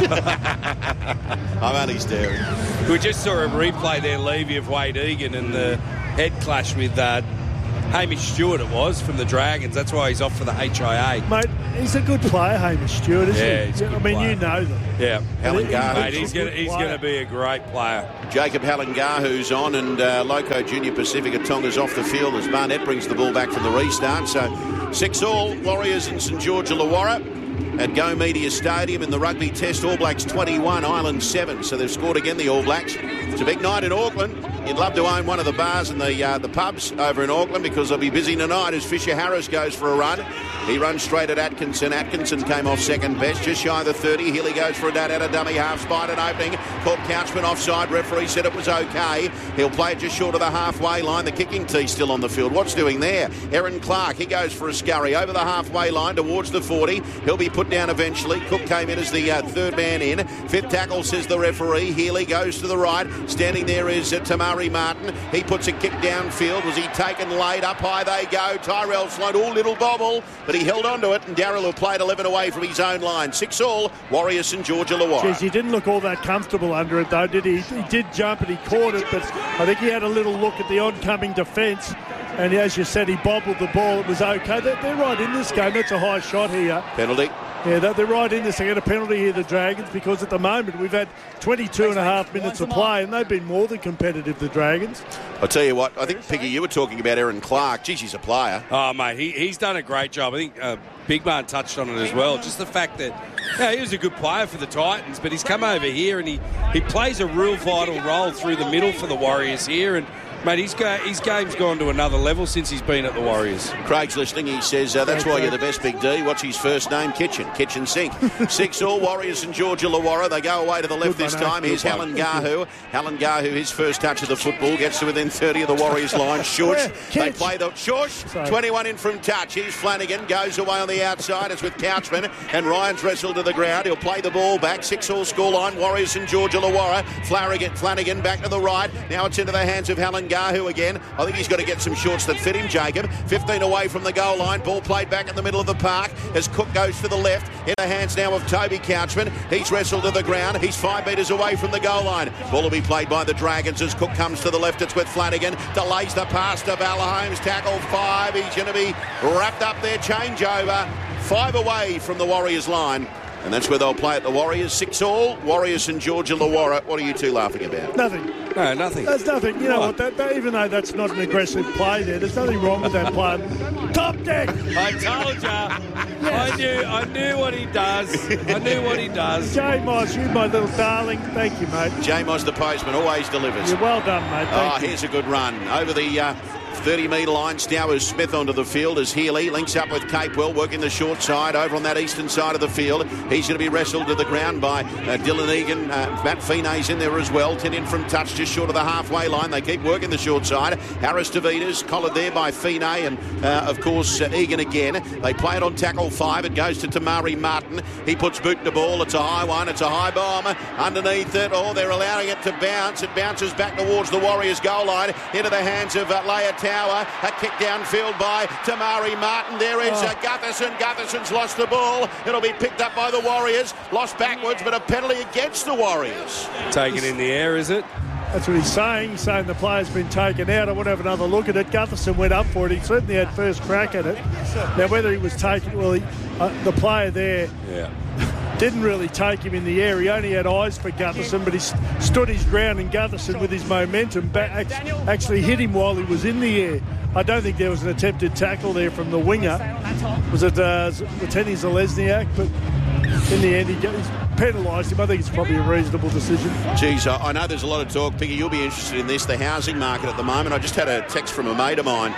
I'm only staring. We just saw a replay there, Levy, of Wade Egan and the head clash with Hamish Stewart, it was, from the Dragons. That's why he's off for the HIA. Mate, he's a good player, Hamish Stewart, isn't he? He's a good player. You know them. Yeah. Halengahu. Mate, he's going to be a great player. Jacob Halengahu's on, and Loco Junior Pacifica Tonga's off the field as Barnett brings the ball back from the restart. So 6-all, Warriors and St George Illawarra at Go Media Stadium in the Rugby Test. All Blacks 21, Ireland 7. So they've scored again, the All Blacks. It's a big night in Auckland. You'd love to own one of the bars and the pubs over in Auckland, because they'll be busy tonight as Fisher Harris goes for a run. He runs straight at Atkinson. Atkinson came off second best, just shy of the 30. Healy goes for a dart at a dummy half. Spied an opening. Caught Couchman offside. Referee said it was okay. He'll play it just short of the halfway line. The kicking tee still on the field. What's doing there? Aaron Clark, he goes for a scurry over the halfway line towards the 40. He'll be put down eventually. Cook came in as the third man in. Fifth tackle, says the referee. Healy goes to the right. Standing there is Tamari Martin. He puts a kick downfield. Was he taken late? Up high they go. Tyrell Sloan, little bobble, but he held on to it, and Darryl, who played 11 away from his own line. 6-all, Warriors St George Illawarra. Jeez, he didn't look all that comfortable under it, though, did he? He did jump and he caught it, but I think he had a little look at the oncoming defence, and as you said, he bobbled the ball. It was okay. They're right in this game. That's a high shot here. Penalty. Yeah, they're right in this. They get a penalty here, the Dragons, because at the moment we've had 22 and a half minutes of play, and they've been more than competitive, the Dragons. I'll tell you what, I think, Piggy, you were talking about Aaron Clark. Geez, he's a player. Oh, mate, he's done a great job. I think Big Man touched on it as well. Just the fact that he was a good player for the Titans, but he's come over here and he plays a real vital role through the middle for the Warriors here. And mate, his game's gone to another level since he's been at the Warriors. Craig's listening. He says, that's why you're the best, Big D. What's his first name? Kitchen Sink. 6-all, Warriors and George Illawarra. They go away to the left this time. Here's Halengahu. Halengahu, his first touch of the football, gets to within 30 of the Warriors line. Shush. They play the Shush. 21 in from touch. Here's Flanagan. Goes away on the outside. It's with Couchman. And Ryan's wrestled to the ground. He'll play the ball back. 6-all scoreline. Warriors and George Illawarra. Flanagan back to the right. Now it's into the hands of Halengahu again. I think he's got to get some shorts that fit him, Jacob. 15 away from the goal line. Ball played back in the middle of the park as Cook goes to the left. In the hands now of Toby Couchman. He's wrestled to the ground. He's 5 metres away from the goal line. Ball will be played by the Dragons as Cook comes to the left. It's with Flanagan. Delays the pass to Valholmes. Tackle 5. He's going to be wrapped up there. Changeover. 5 away from the Warriors line. And that's where they'll play at the Warriors. 6-all, Warriors and George Illawarra. What are you two laughing about? Nothing. No, nothing. There's nothing. You know what? Even though that's not an aggressive play there, there's nothing wrong with that play. Top deck! I told you. Yes. I knew what he does. I knew what he does. J-Moss, you my little darling. Thank you, mate. J-Moss, the postman, always delivers. You're well done, mate. Thank you. Here's a good run. Over the 30-metre line, Stowers Smith onto the field as Healy links up with Capewell, working the short side over on that eastern side of the field. He's going to be wrestled to the ground by Dylan Egan. Matt Feeney's in there as well. 10 in from touch, just short of the halfway line. They keep working the short side. Harris Davidas collared there by Feeney and, of course, Egan again. They play it on tackle 5. It goes to Tamari Martin. He puts boot to ball. It's a high one. It's a high bomb. Underneath it, they're allowing it to bounce. It bounces back towards the Warriors goal line into the hands of Leia Tower. A kick downfield by Tamari Martin. There is Gutherson. Gutherson's lost the ball. It'll be picked up by the Warriors. Lost backwards, but a penalty against the Warriors. Taken in the air, is it? That's what he's saying. He's saying the player's been taken out. I want to have another look at it. Gutherson went up for it. He certainly had first crack at it. Now, whether he was taken... Well, the player there... Yeah. Didn't really take him in the air. He only had eyes for Gutherson, but he stood his ground, and Gutherson, with his momentum, actually hit him while he was in the air. I don't think there was an attempted tackle there from the winger. Was it Lateni Zalesniak? But in the end, he's penalised him. I think it's probably a reasonable decision. Geez, I know there's a lot of talk. Piggy, you'll be interested in this, the housing market at the moment. I just had a text from a mate of mine.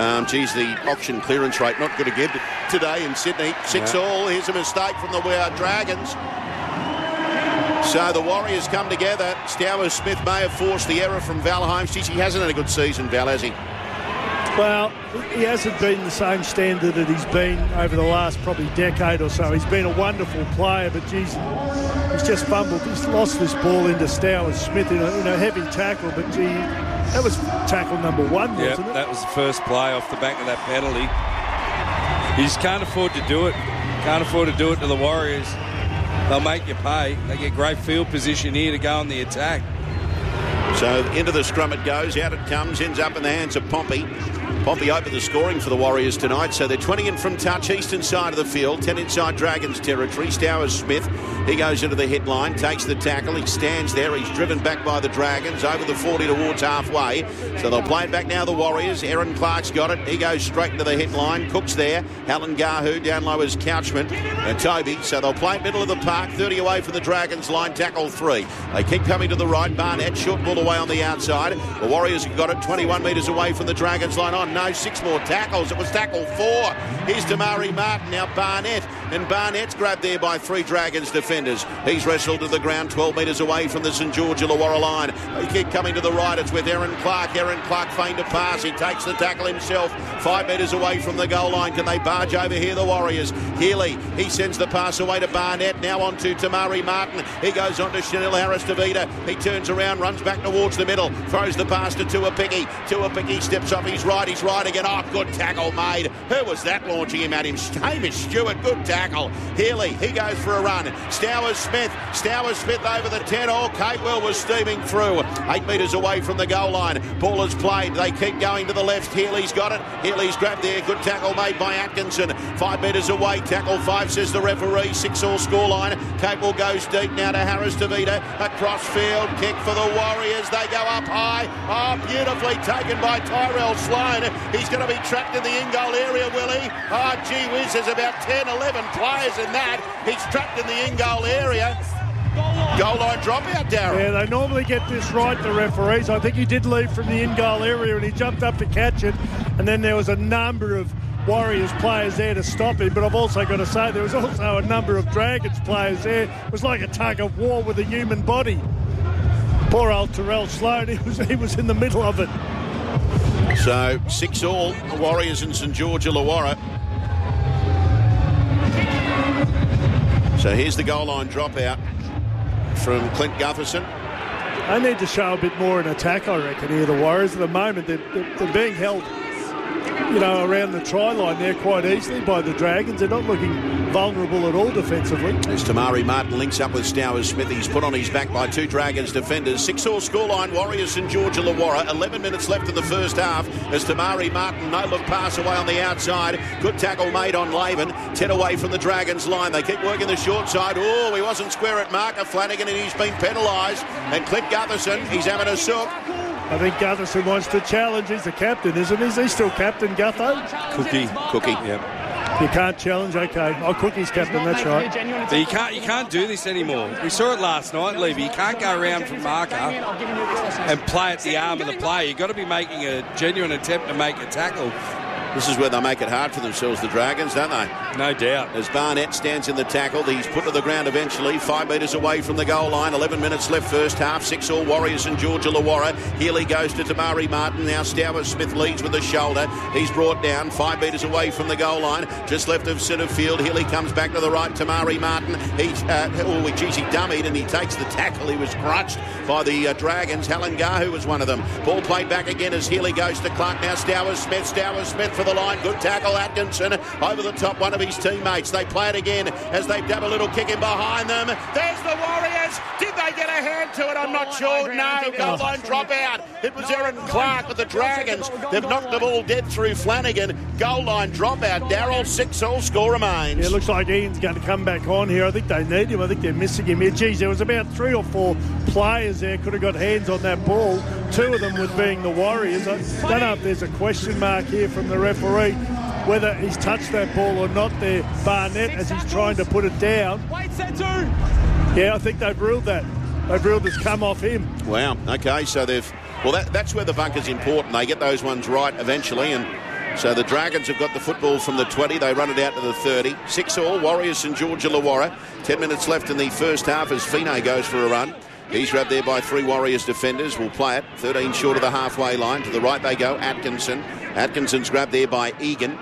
The auction clearance rate not good again today in Sydney. 6-all. Here's a mistake from the Dragons. So the Warriors come together. Stowers Smith may have forced the error from Valholmes. Geez, he hasn't had a good season, Val, has he? Well, he hasn't been the same standard that he's been over the last probably decade or so. He's been a wonderful player, but geez, he's just fumbled. He's lost this ball into Stowers Smith in a heavy tackle, but gee, that was tackle number 1, wasn't it? That was the first play off the back of that penalty. You just can't afford to do it. Can't afford to do it to the Warriors. They'll make you pay. They get great field position here to go on the attack. So into the scrum it goes, out it comes, ends up in the hands of Pompey. Pompey opened the scoring for the Warriors tonight, so they're 20 in from touch, eastern side of the field, 10 inside Dragons territory. Stowers Smith, he goes into the headline, takes the tackle, he stands there, he's driven back by the Dragons, over the 40 towards halfway. So they'll play it back now, the Warriors. Aaron Clark's got it, he goes straight into the headline. Cook's there, Alan Gahu down low as Couchman and Toby. So they'll play middle of the park, 30 away from the Dragons line, tackle 3. They keep coming to the right, Barnett short ball away on the outside. The Warriors have got it 21 metres away from the Dragons line. On no, 6 more tackles. It was tackle 4. Here's Tamari Martin, now Barnett. And Barnett's grabbed there by 3 Dragons defenders. He's wrestled to the ground 12 metres away from the St George Illawarra line. They keep coming to the right. It's with Aaron Clark. Aaron Clark feigned a pass. He takes the tackle himself 5 metres away from the goal line. Can they barge over here, the Warriors? Healy, he sends the pass away to Barnett. Now on to Tamari Martin. He goes on to Chanel Harris-Tavita. He turns around, runs back towards the middle, throws the pass to Tuapiki. Tuapiki steps off his right. He's right again. Oh, good tackle made. Who was that launching him at him? Hamish Stewart, good tackle. Healy, he goes for a run. Stowers Smith over the 10. Oh, Capewell was steaming through. 8 metres away from the goal line. Ball is played. They keep going to the left. Healy's got it. Healy's grabbed there. Good tackle made by Atkinson. 5 metres away. Tackle 5, says the referee. 6-all scoreline. Capewell goes deep now to Harris-Tavita. Across field. Kick for the Warriors. They go up high. Oh, beautifully taken by Tyrell Sloan. He's going to be trapped in the in-goal area, will he? Oh, gee whiz, there's about 10, 11 players in that. He's trapped in the in-goal area. Goal line dropout, Darryl. Yeah, they normally get this right, the referees. I think he did leave from the in-goal area and he jumped up to catch it. And then there was a number of Warriors players there to stop him. But I've also got to say there was also a number of Dragons players there. It was like a tug of war with a human body. Poor old Tyrell Sloan, he was in the middle of it. So 6-all, the Warriors and St George Illawarra. So here's the goal line dropout from Clint Gutherson. They need to show a bit more in attack, I reckon, here, the Warriors. At the moment, they're being held, around the try line there quite easily by the Dragons. They're not looking vulnerable at all defensively. As Tamari Martin links up with Stowers Smith, he's put on his back by 2 Dragons defenders. 6-all scoreline, Warriors St George Illawarra. 11 minutes left in the first half as Tamari Martin, no-look pass away on the outside. Good tackle made on Laban. 10 away from the Dragons line. They keep working the short side. Oh, he wasn't square at marker Flanagan and he's been penalised. And Clint Gutherson, he's having a sook. I think Gutherson wants to challenge. He's the captain, isn't he? Is he still captain, Gutho? Cookie, yeah. You can't challenge, okay. Oh, Cookie's captain, that's right. But you can't do this anymore. We saw it last night, Levy. You can't go around from marker and play at the arm of the player. You've got to be making a genuine attempt to make a tackle. This is where they make it hard for themselves, the Dragons, don't they? No doubt. As Barnett stands in the tackle, he's put to the ground eventually, 5 metres away from the goal line. 11 minutes left first half. 6-all Warriors and George Illawarra. Healy goes to Tamari Martin. Now Stowers Smith leads with the shoulder. He's brought down 5 metres away from the goal line, just left of centre field. Healy comes back to the right. Tamari Martin. He dummied and he takes the tackle. He was crushed by the Dragons. Halangahu was one of them. Ball played back again as Healy goes to Clark. Now Stowers Smith for the line. Good tackle, Atkinson over the top, one of his teammates. They play it again as they dab a little kick in behind them. There's the Warriors. Did they get a hand to it? I'm not sure. No, goal line drop out. It was Aaron Clark with the Dragons. They've knocked the ball dead through Flanagan. Goal line drop out. Darryl, 6-all score remains. Yeah, it looks like Ian's going to come back on here. I think they need him. I think they're missing him here. Geez, there was about 3 or 4 players there could have got hands on that ball. 2 of them with being the Warriors. I don't know if there's a question mark here from the referee whether he's touched that ball or not there, Barnett, as he's trying to put it down. Yeah, I think they've ruled that. They've ruled it's come off him. Wow, okay, so that's where the bunker's important. They get those ones right eventually, and so the Dragons have got the football from the 20. They run it out to the 30. 6-all, Warriors St George Illawarra. 10 minutes left in the first half as Fino goes for a run. He's grabbed there by 3 Warriors defenders. Will play it 13 short of the halfway line. To the right they go. Atkinson. Atkinson's grabbed there by Egan.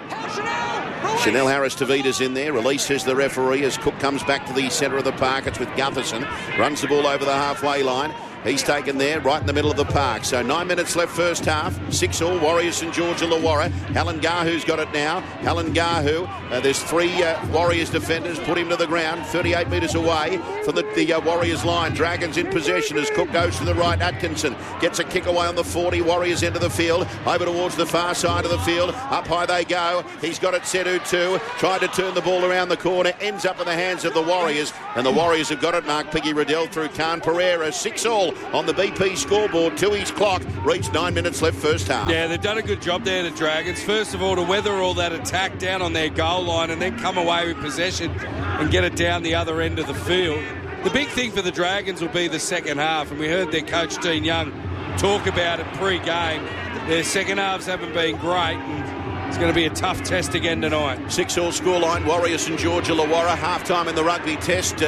Chanel Harris-Tavita's in there. Releases the referee as Cook comes back to the centre of the park. It's with Gutherson. Runs the ball over the halfway line. He's taken there right in the middle of the park. So 9 minutes left first half. 6-all Warriors St George Illawarra. Halangahu's got it now. Halangahu. There's 3 Warriors defenders. Put him to the ground. 38 metres away from the Warriors line. Dragons in possession as Cook goes to the right. Atkinson gets a kick away on the 40. Warriors into the field. Over towards the far side of the field. Up high they go. He's got it. Setu 2. Tried to turn the ball around the corner. Ends up in the hands of the Warriors. And the Warriors have got it. Mark Piggy Riddell through Khan Pereira. 6-all on the BP scoreboard to his clock. Reached 9 minutes left first half. Yeah, they've done a good job there, the Dragons. First of all, to weather all that attack down on their goal line and then come away with possession and get it down the other end of the field. The big thing for the Dragons will be the second half, and we heard their coach Dean Young talk about it pre-game. Their second halves haven't been great, and it's going to be a tough test again tonight. 6-all scoreline. Warriors St George Illawarra. Half-time in the rugby test.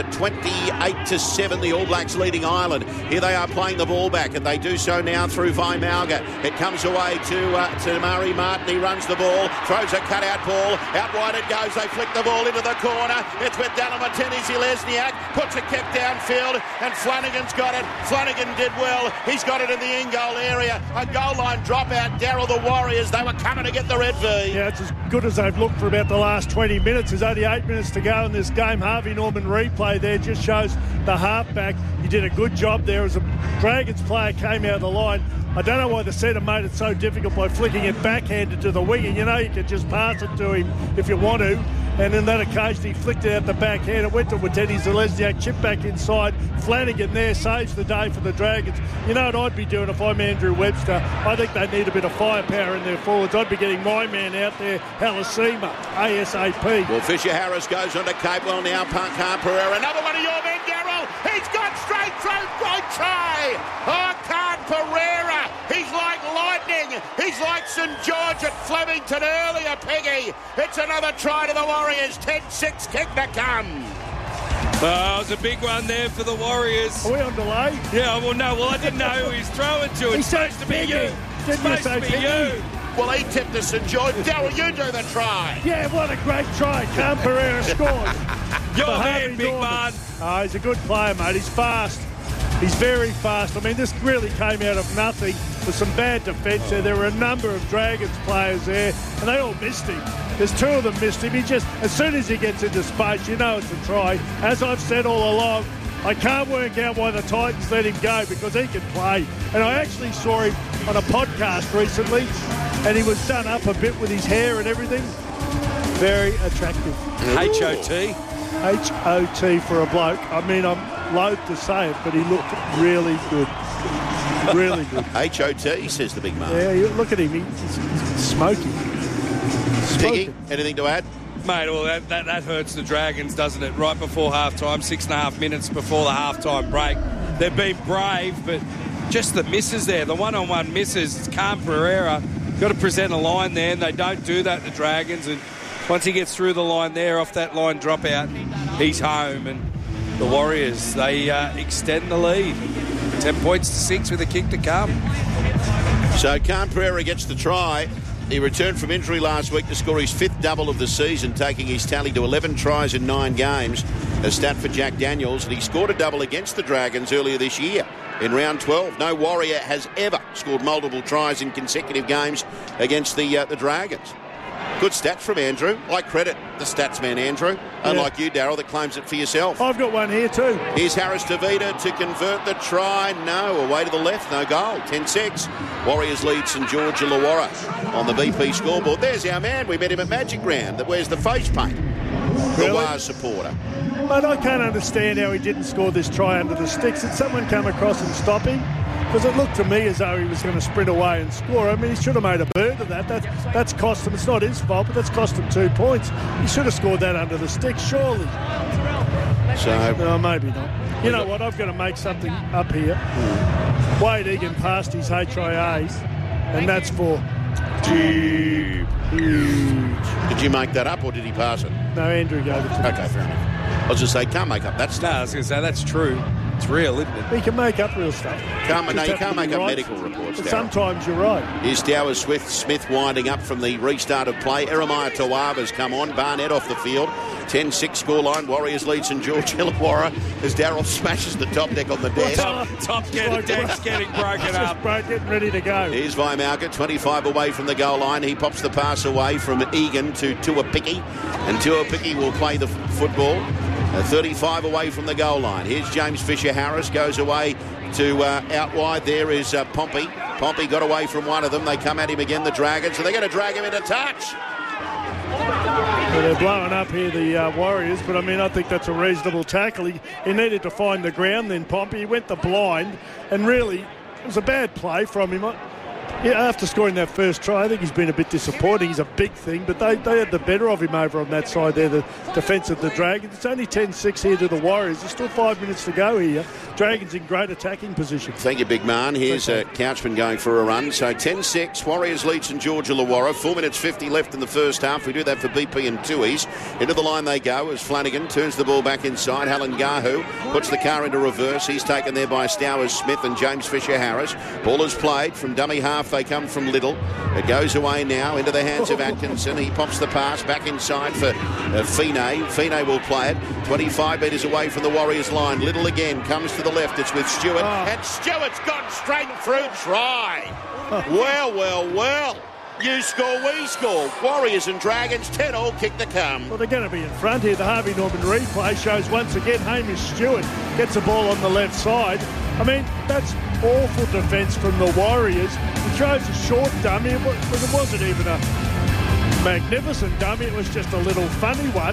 28-7. The All Blacks leading Ireland. Here they are playing the ball back, and they do so now through Vaimalga. It comes away to Murray Martin. He runs the ball, throws a cut-out ball. Out wide it goes. They flick the ball into the corner. It's with Dalamateni Zilesniak. Puts a kick downfield, and Flanagan's got it. Flanagan did well. He's got it in the in-goal area. A goal line dropout. Darryl, the Warriors, they were coming to get the red. Yeah, it's as good as they've looked for about the last 20 minutes. There's only 8 minutes to go in this game. Harvey Norman replay there just shows the halfback. He did a good job there as a Dragons player came out of the line. I don't know why the centre made it so difficult by flicking it backhanded to the winger. You know, you can just pass it to him if you want to. And in that occasion, he flicked it out the backhand. It went to Wateni Zalesniak, chipped back inside. Flanagan there saves the day for the Dragons. You know what I'd be doing if I'm Andrew Webster? I think they need a bit of firepower in their forwards. I'd be getting my man out there, Halasima, ASAP. Well, Fisher-Harris goes on to Capewell now. Khan Pereira, another one of your men, Darryl. He's gone straight through. Great try. Oh, Khan Pereira. He's like lightning. He's like St George at Flemington earlier, Peggy. It's another try to the Warriors. 10-6 kick to come. Oh, it was a big one there for the Warriors. Are we on delay? Yeah, well, I didn't know who he's throwing to. It's supposed to be you. It's supposed to be you. Well, he tipped to St George. Darryl, you do the try. Yeah, what a great try. Khan Pereira scored. Your man, big man. Oh, he's a good player, mate. He's fast. He's very fast. I mean, this really came out of nothing with some bad defence there. There were a number of Dragons players there, and they all missed him. There's 2 of them missed him. He just, as soon as he gets into space, you know it's a try. As I've said all along, I can't work out why the Titans let him go because he can play. And I actually saw him on a podcast recently, and he was done up a bit with his hair and everything. Very attractive. H-O-T? H-O-T for a bloke. I mean, I'm loath to say it, but he looked really good. Really good. H-O-T, says the big man. Yeah, look at him. He's smoking. Piggy, anything to add? Mate, well, that hurts the Dragons, doesn't it? Right before half-time, 6.5 minutes before the half-time break. They've been brave, but just the misses there, the one-on-one misses. It's Khan Pereira. Got to present a line there, and they don't do that, the Dragons. And once he gets through the line there, off that line dropout, he's home. And the Warriors, they extend the lead. 10 points to 6 with a kick to come. So Khan Pereira gets the try. He returned from injury last week to score his 5th double of the season, taking his tally to 11 tries in 9 games. A stat for Jack Daniels, and he scored a double against the Dragons earlier this year in round 12. No Warrior has ever scored multiple tries in consecutive games against the Dragons. Good stats from Andrew. I credit the stats man, Andrew. Unlike you, Darryl, that claims it for yourself. I've got one here too. Here's Harris-Tavita to convert the try. No, away to the left, no goal. 10-6. Warriors lead St George Illawarra on the BP scoreboard. There's our man. We met him at Magic Round that wears the face paint. The Wars supporter. But I can't understand how he didn't score this try under the sticks. Did someone come across and stop him? Because it looked to me as though he was going to sprint away and score. I mean, he should have made a bird of that. That's cost him. It's not his fault, but that's cost him 2 points. He should have scored that under the stick, surely. So, no, maybe not. You know what? I've got to make something up here. Wade Egan passed his HIAs, and that's for huge. Did you make that up, or did he pass it? No, Andrew gave it to me. Okay, fair enough. I was just saying, can't make up that stuff. No, I was going to say, that's true. It's real, isn't it? He can make up real stuff. You can't make up right. medical reports, But Darryl. sometimes you're right. Here's Dower Smith winding up from the restart of play. Eremiah Tawava's come on. Barnett off the field. 10-6 scoreline. Warriors lead St George Illawarra as Darryl smashes the top deck on the desk. Deck's getting broken up. Getting ready to go. Here's Vaimalka, 25 away from the goal line. He pops the pass away from Egan to Tuapiki. And Tuapiki will play the football. 35 away from the goal line. Here's James Fisher-Harris, goes away to out wide. There is Pompey. Pompey got away from one of them. They come at him again, the Dragons, so they're going to drag him into touch. Well, they're blowing up here, the Warriors, but I mean, I think that's a reasonable tackle. He needed to find the ground then, Pompey. He went the blind, and really, it was a bad play from him. After scoring that first try, I think he's been a bit disappointing. He's a big thing, but they had the better of him over on that side there, the defence of the Dragons. It's only 10-6 here to the Warriors. There's still 5 minutes to go here. Dragons in great attacking position. Thank you, big man. Here's Couchman going for a run. So 10-6, Warriors lead St George Illawarra. 4 minutes 50 left in the first half. We do that for BP and Tui's. Into the line they go as Flanagan turns the ball back inside. Halengahu puts the car into reverse. He's taken there by Stowers Smith and James Fisher-Harris. Ball is played from dummy half. They come from Little. It goes away now into the hands of Atkinson. He pops the pass back inside for Fine. Fine will play it. 25 metres away from the Warriors line. Little again comes to the left. It's with Stewart. And Stewart's gone straight through try. Well. You score, we score. Warriors and Dragons, 10-all, kick to come. Well, they're going to be in front here. The Harvey Norman replay shows once again Hamish Stewart gets the ball on the left side. I mean, that's awful defence from the Warriors. He throws a short dummy, but it wasn't even a magnificent dummy. It was just a little funny one.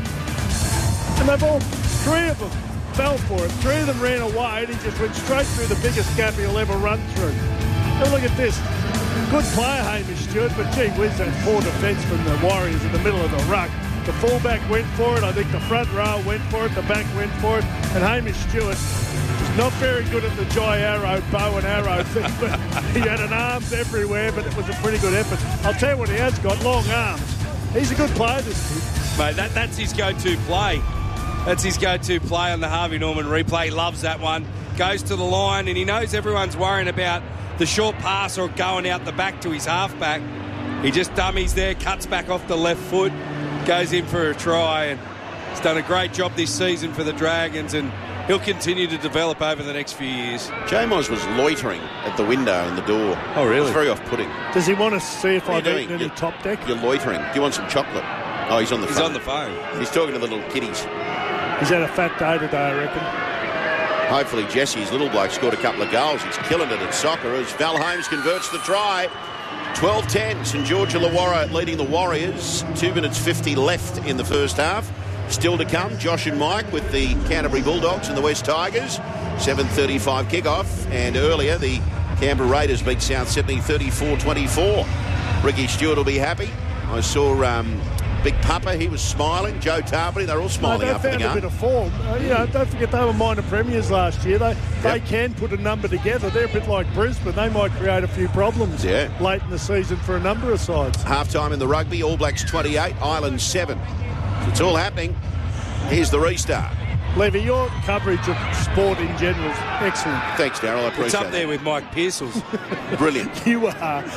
And they've all, three of them fell for it. Three of them ran away, and he just went straight through the biggest gap he'll ever run through. And look at this. Good player, Hamish Stewart, but gee whiz, that poor defence from the Warriors in the middle of the ruck. The fullback went for it. I think the front row went for it. The back went for it. And Hamish Stewart was not very good at the Jai Arrow, bow and arrow thing, but he had an arms everywhere, but it was a pretty good effort. I'll tell you what he has got, long arms. He's a good player, this kid. Mate, that's his go-to play. That's his go-to play on the Harvey Norman replay. He loves that one. Goes to the line, and he knows everyone's worrying about the short pass or going out the back to his halfback. He just dummies there, cuts back off the left foot, goes in for a try, and he's done a great job this season for the Dragons, and he'll continue to develop over the next few years. Jamos was loitering at the window and the door. Oh, really? It's very off-putting. Does he want to see if I've eaten any You're- top deck? You're loitering. Do you want some chocolate? Oh, he's on the phone. He's on the phone. He's talking to the little kiddies. He's had a fat day today, I reckon. Hopefully Jesse's little bloke scored a couple of goals. He's killing it at soccer as Val Holmes converts the try. 12-10, St George Illawarra leading the Warriors. 2 minutes 50 left in the first half. Still to come, Josh and Mike with the Canterbury Bulldogs and the West Tigers. 7:35 kickoff. And earlier, the Canberra Raiders beat South Sydney 34-24. Ricky Stewart will be happy. I saw Big Papa, he was smiling. Joe Tarbury, they're all smiling after the They found game. a bit of form. Don't forget they were minor premiers last year. They can put a number together. They're a bit like Brisbane. They might create a few problems late in the season for a number of sides. Half-time in the rugby, All Blacks 28, Ireland 7. It's all happening. Here's the restart. Levy, your coverage of sport in general is excellent. Thanks, Darryl. I appreciate It's up there with Mike Pearsall's. Brilliant. You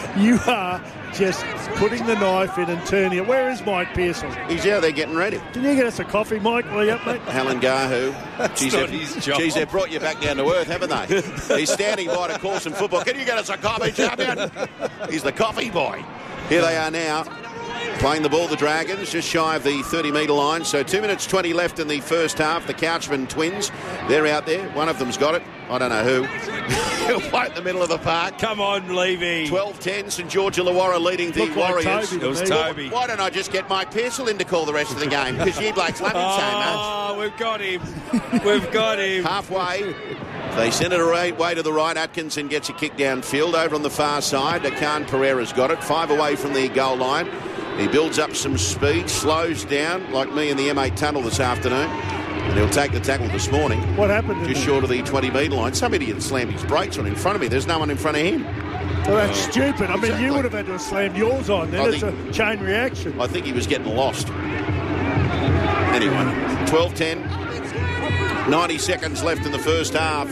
are just putting the knife in and turning it. Where is Mike Pearsall? He's out there getting ready. Can you get us a coffee, Mike? Will you up, mate? Halengahu. not his job. Geez, they've brought you back down to earth, haven't they? He's standing by to call some football. Can you get us a coffee, champion? He's the coffee boy. Here they are now. Playing the ball, the Dragons, just shy of the 30-metre line. So 2 minutes 20 left in the first half. The Couchman twins, they're out there. One of them's got it. I don't know who. He'll play in the middle of the park. Come on, Levy. 12-10, St George Illawarra leading the Looked like Warriors. Toby It was to me. Toby. Why don't I just get Mike Pearsall in to call the rest of the game? Because you blokes love him so much. Oh, we've got him. We've got him. Halfway, they send it way to the right. Atkinson gets a kick downfield. Over on the far side, Akan Pereira's got it. 5 away from the goal line. He builds up some speed, slows down, like me in the M8 tunnel this afternoon. And he'll take the tackle this morning. What happened? Just short of the 20-metre line. Somebody had slammed his brakes on in front of me. There's no one in front of him. Well, that's stupid. I mean, Exactly. you would have had to have slammed yours on then. I It's a chain reaction. I think he was getting lost. Anyway, 12-10. 90 seconds left in the first half.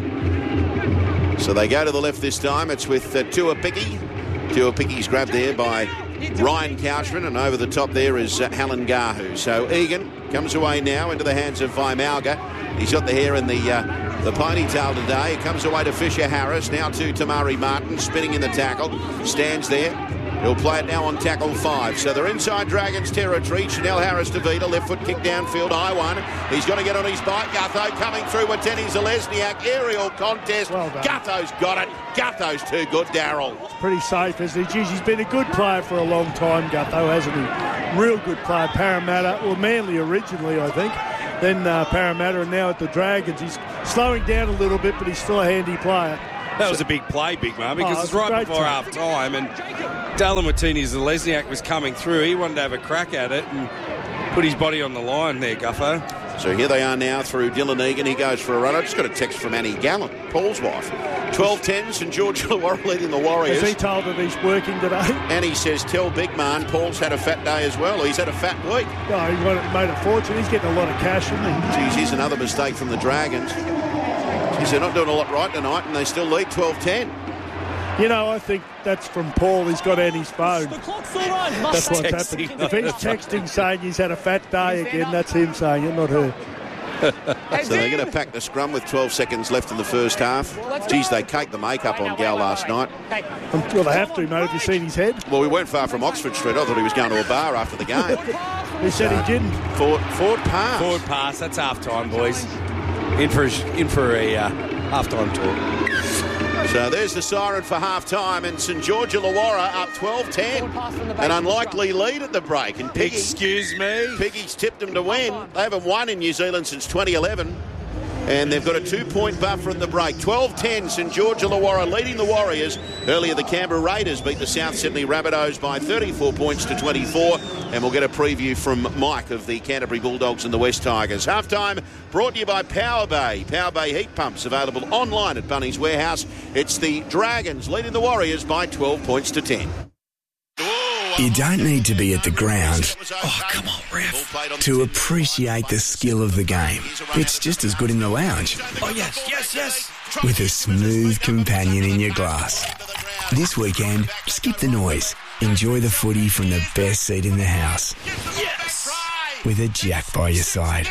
So they go to the left this time. It's with Tuapiki. Tuapiki's grabbed there by Ryan Couchman, and over the top there is Helen Gahu. So Egan comes away now into the hands of Vaimalga. He's got the hair in the ponytail today. It comes away to Fisher Harris, now to Tamari Martin, spinning in the tackle, stands there. He'll play it now on tackle 5. So they're inside Dragons territory. Chanel Harris to Vita, left foot kick downfield, high one. He's got to get on his bike. Gutho coming through with Denny Zalesniak. Aerial contest. Well done. Gutho's got it. Gutho's too good, Darryl. Pretty safe, isn't he? Geez, he's been a good player for a long time, Gutho, hasn't he? Real good player. Parramatta, well, Manly originally, I think. Then Parramatta, and now at the Dragons. He's slowing down a little bit, but he's still a handy player. That was a big play, Big Man, because it's right before half-time, and Dallin Watini-Zalesniak was coming through. He wanted to have a crack at it and put his body on the line there, Guffo. So here they are now through Dylan Egan. He goes for a run. I just got a text from Annie Gallant, Paul's wife. 12-10, St George Illawarra leading the Warriors. Is he told that he's working today? Annie says, tell Big Man Paul's had a fat day as well. He's had a fat week. No, he made a fortune. He's getting a lot of cash, isn't he? Geez, here's another mistake from the Dragons. Geez, they're not doing a lot right tonight, and they still lead 12-10. You know, I think that's from Paul. He's got Annie's phone. That's what's happened. If he's texting saying he's had a fat day again, that's him saying it, not her. So they're going to pack the scrum with 12 seconds left in the first half. Geez, they caked the makeup on Gal last night. Well, they have to, mate. Have you seen his head? Well, we weren't far from Oxford Street. I thought he was going to a bar after the game. He said he didn't. Forward pass. Forward pass. That's half-time, boys. In for a half-time talk. So there's the siren for half-time, and St George Illawarra up 12-10. An unlikely lead at the break. And Piggy, excuse me, Piggy's tipped them to win. They haven't won in New Zealand since 2011. And they've got a 2-point buffer in the break. 12-10, St George Illawarra leading the Warriors. Earlier, the Canberra Raiders beat the South Sydney Rabbitohs by 34 points to 24. And we'll get a preview from Mike of the Canterbury Bulldogs and the West Tigers. Halftime brought to you by Power Bay. Power Bay heat pumps available online at Bunnings Warehouse. It's the Dragons leading the Warriors by 12 points to 10. You don't need to be at the ground, oh come on ref, to appreciate the skill of the game. It's just as good in the lounge. Oh yes. With a smooth companion in your glass. This weekend, skip the noise. Enjoy the footy from the best seat in the house. Yes! With a Jack by your side.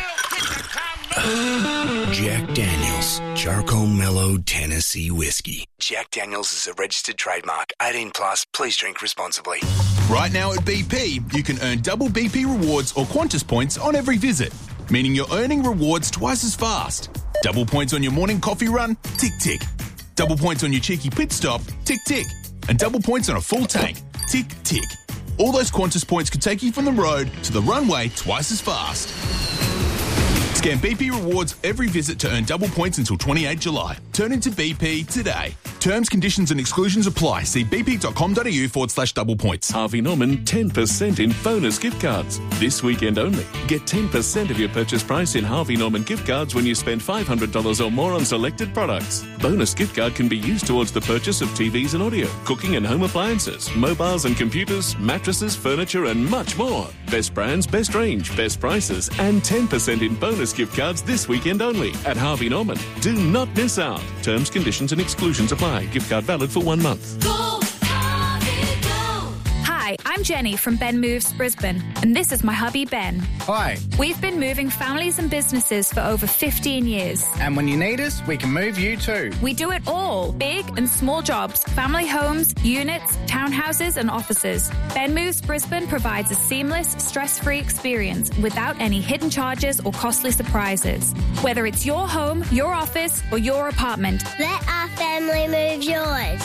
Jack Daniels, Charcoal Mellow Tennessee Whiskey. Jack Daniels is a registered trademark. 18 plus, please drink responsibly. Right now at BP, you can earn double BP rewards or Qantas points on every visit, meaning you're earning rewards twice as fast. Double points on your morning coffee run, tick, tick. Double points on your cheeky pit stop, tick, tick. And double points on a full tank, tick, tick. All those Qantas points could take you from the road to the runway twice as fast. Scan BP rewards every visit to earn double points until 28 July. Turn into BP today. Terms, conditions and exclusions apply. See bp.com.au/double points. Harvey Norman 10% in bonus gift cards. This weekend only. Get 10% of your purchase price in Harvey Norman gift cards when you spend $500 or more on selected products. Bonus gift card can be used towards the purchase of TVs and audio, cooking and home appliances, mobiles and computers, mattresses, furniture and much more. Best brands, best range, best prices and 10% in bonus gift cards this weekend only at Harvey Norman. Do not miss out. Terms, conditions and exclusions apply. Gift card valid for 1 month. Go, Harvey, go. Hi, I'm Jenny from Ben Moves Brisbane, and this is my hubby Ben. Hi. We've been moving families and businesses for over 15 years. And when you need us, we can move you too. We do it all. Big and small jobs, family homes, units, townhouses and offices. Ben Moves Brisbane provides a seamless, stress-free experience without any hidden charges or costly surprises. Whether it's your home, your office or your apartment. Let our family move yours.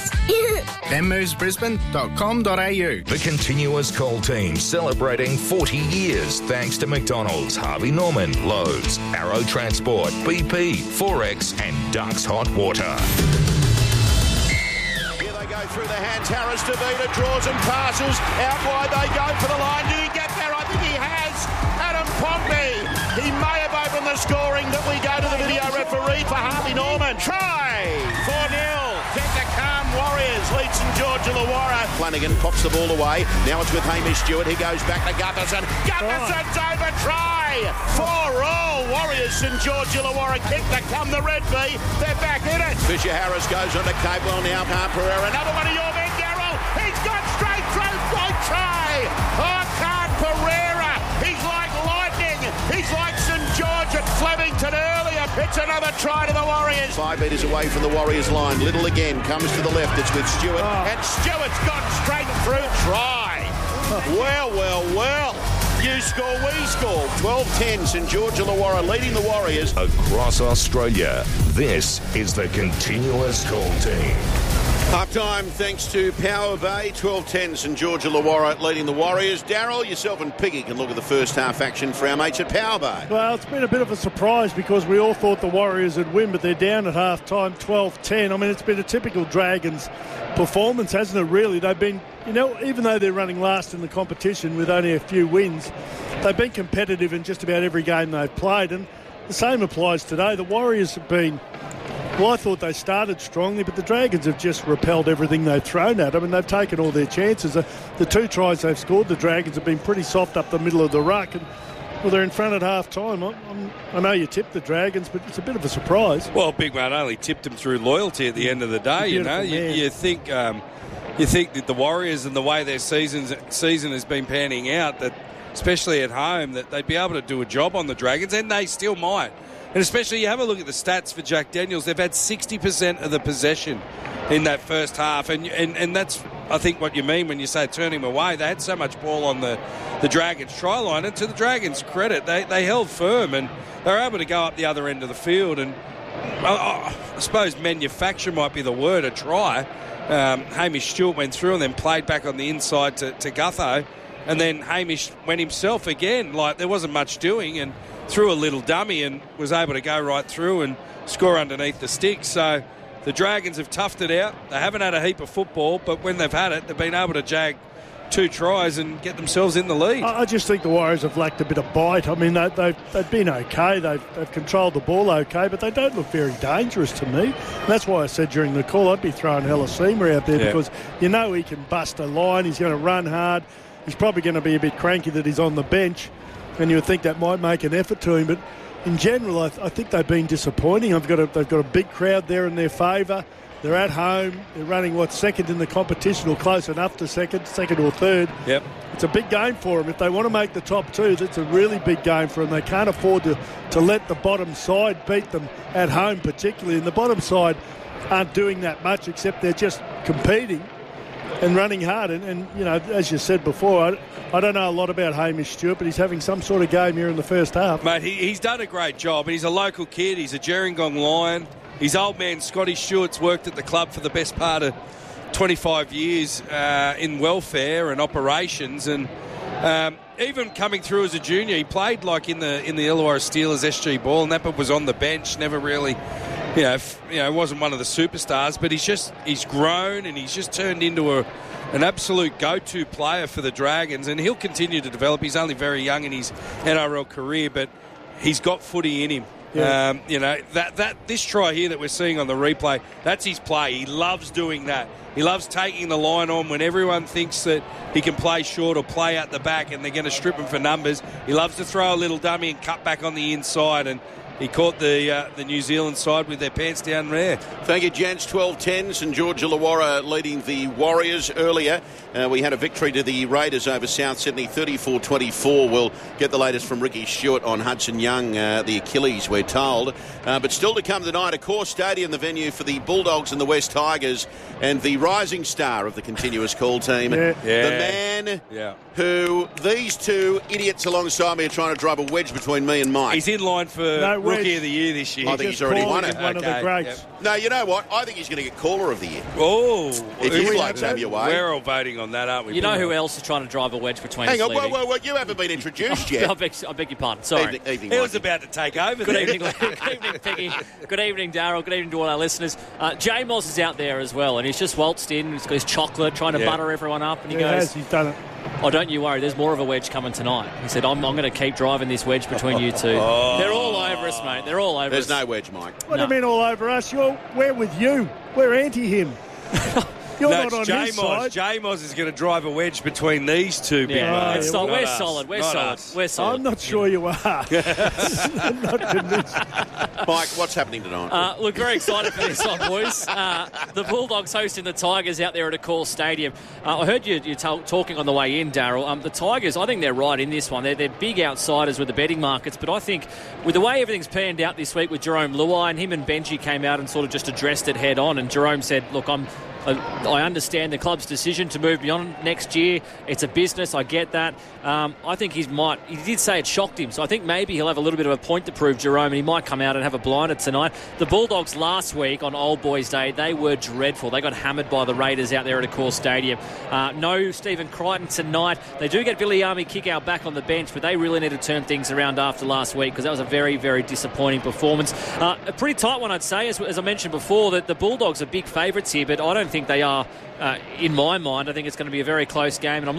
benmovesbrisbane.com.au. The continuous call team celebrating 40 years thanks to McDonald's, Harvey Norman, Lowe's, Arrow Transport, BP, Forex and Ducks Hot Water. Here they go through the hands. Harris to Vita, draws and passes. Out wide they go for the line. Did he get there? I think he has. Adam Pompey. He may have opened the scoring, but we go to the video referee for Harvey Norman. Try! 4-0. Get the calm Warriors lead St George Illawarra. Flanagan pops the ball away. Now it's with Hamish Stewart. He goes back to Gutherson. Gutherson's over try. 4-all. Warriors St George Illawarra kick to come the Red Bee. They're back in it. Fisher Harris goes on to Capewell now. Khan Pereira. Another one of your men, Darryl. He's got straight through. Great try. Oh, Khan Pereira. He's like lightning. He's like St George at Flemington earlier. It's another try to the Warriors. 5 metres away from the Warriors line. Little again comes to the left. It's with Stewart. And Stewart's got straight through try. Well. You score, we score. 12-10, St George Illawarra leading the Warriors. Across Australia, this is the Continuous Call Team. Half-time thanks to Power Bay. 12-10, St George Illawarra leading the Warriors. Darryl, yourself and Piggy can look at the first half action for our mates at Power Bay. Well, it's been a bit of a surprise because we all thought the Warriors would win, but they're down at half-time, 12-10. I mean, it's been a typical Dragons performance, hasn't it, really? They've been, even though they're running last in the competition with only a few wins, they've been competitive in just about every game they've played, and the same applies today. The Warriors have been... Well, I thought they started strongly, but the Dragons have just repelled everything they've thrown at them, and they've taken all their chances. The 2 tries they've scored, the Dragons have been pretty soft up the middle of the ruck, and well, they're in front at half-time. I know you tipped the Dragons, but it's a bit of a surprise. Well, Big Man only tipped them through loyalty at the end of the day, You think that the Warriors and the way their season has been panning out, that especially at home, that they'd be able to do a job on the Dragons, and they still might. And especially, you have a look at the stats for Jack Daniels. They've had 60% of the possession in that first half. And that's, I think, what you mean when you say turn him away. They had so much ball on the Dragons' try line. And to the Dragons' credit, they held firm and they were able to go up the other end of the field. And I suppose manufacture might be the word, a try. Hamish Stewart went through and then played back on the inside to Gutho. And then Hamish went himself again. Like, there wasn't much doing, and threw a little dummy and was able to go right through and score underneath the stick. So the Dragons have toughed it out. They haven't had a heap of football, but when they've had it, they've been able to jag 2 tries and get themselves in the lead. I just think the Warriors have lacked a bit of bite. I mean, they've been okay. They've controlled the ball okay, but they don't look very dangerous to me. And that's why I said during the call I'd be throwing Helaseema out there because he can bust a line. He's going to run hard. He's probably going to be a bit cranky that he's on the bench. And you would think that might make an effort to him, but in general, I think they've been disappointing. They've got a big crowd there in their favour. They're at home. They're running second in the competition, or close enough to second or third. Yep. It's a big game for them. If they want to make the top 2, that's a really big game for them. They can't afford to let the bottom side beat them at home, particularly. And the bottom side aren't doing that much, except they're just competing and running hard. And as you said before, I don't know a lot about Hamish Stewart, but he's having some sort of game here in the first half. Mate, he's done a great job. He's a local kid. He's a Gerringong Lion. His old man, Scotty Stewart's worked at the club for the best part of 25 years in welfare and operations. And even coming through as a junior, he played like in the Illawarra Steelers SG Ball, and that was on the bench, never really... wasn't one of the superstars, but he's grown and he's just turned into an absolute go-to player for the Dragons, and he'll continue to develop. He's only very young in his NRL career, but he's got footy in him. Yeah. This try here that we're seeing on the replay, that's his play. He loves doing that. He loves taking the line on when everyone thinks that he can play short or play out the back and they're going to strip him for numbers. He loves to throw a little dummy and cut back on the inside, and he caught the New Zealand side with their pants down there. Thank you, gents. 12-10. St George Illawarra leading the Warriors earlier. We had a victory to the Raiders over South Sydney, 34-24. We'll get the latest from Ricky Stewart on Hudson Young, the Achilles, we're told. But still to come tonight, Accor Stadium, the venue for the Bulldogs and the West Tigers, and the rising star of the Continuous Call Team, the man who these 2 idiots alongside me are trying to drive a wedge between me and Mike. He's in line for Rookie of the Year this year. I think he's already won it. One of the greats. Yep. No, you know what? I think he's going to get Caller of the Year. Oh. If you blokes have your way. We're all voting on that, aren't we? You know who else is trying to drive a wedge between us? Hang on, whoa, you haven't been introduced yet. I beg your pardon. Sorry. Evening, he was about to take over. Good evening, Peggy. Good evening, Darryl. Good evening to all our listeners. J Moss is out there as well, and he's just waltzed in. He's got his chocolate, trying to butter everyone up, and he goes, he's done it. Oh, don't you worry, there's more of a wedge coming tonight. He said, I'm going to keep driving this wedge between you 2. They're all over us, mate. They're all over There's us. no wedge, Mike. What do you mean all over us? We're with you. We're anti him. You're not on his side. Jamos is going to drive a wedge between these two. Yeah, we're solid. We're solid. I'm not sure you are. I'm not convinced. Mike, what's happening tonight? Look, very excited for this one, boys. The Bulldogs hosting the Tigers out there at Accor Stadium. I heard you talking on the way in, Daryl. The Tigers, I think they're right in this one. They're big outsiders with the betting markets, but I think with the way everything's panned out this week with Jerome Luai, and him and Benji came out and sort of just addressed it head on, and Jerome said, look, I understand the club's decision to move beyond next year. It's a business. I get that. I think he did say it shocked him, so I think maybe he'll have a little bit of a point to prove, Jerome, and he might come out and have a blinder tonight. The Bulldogs last week on Old Boys Day, they were dreadful. They got hammered by the Raiders out there at Accor Stadium. No Stephen Crichton tonight. They do get Viliami Kikau back on the bench, but they really need to turn things around after last week because that was a very, very disappointing performance. A pretty tight one, I'd say, as I mentioned before, that the Bulldogs are big favourites here, but I don't think they are, in my mind. I think it's going to be a very close game, and I'm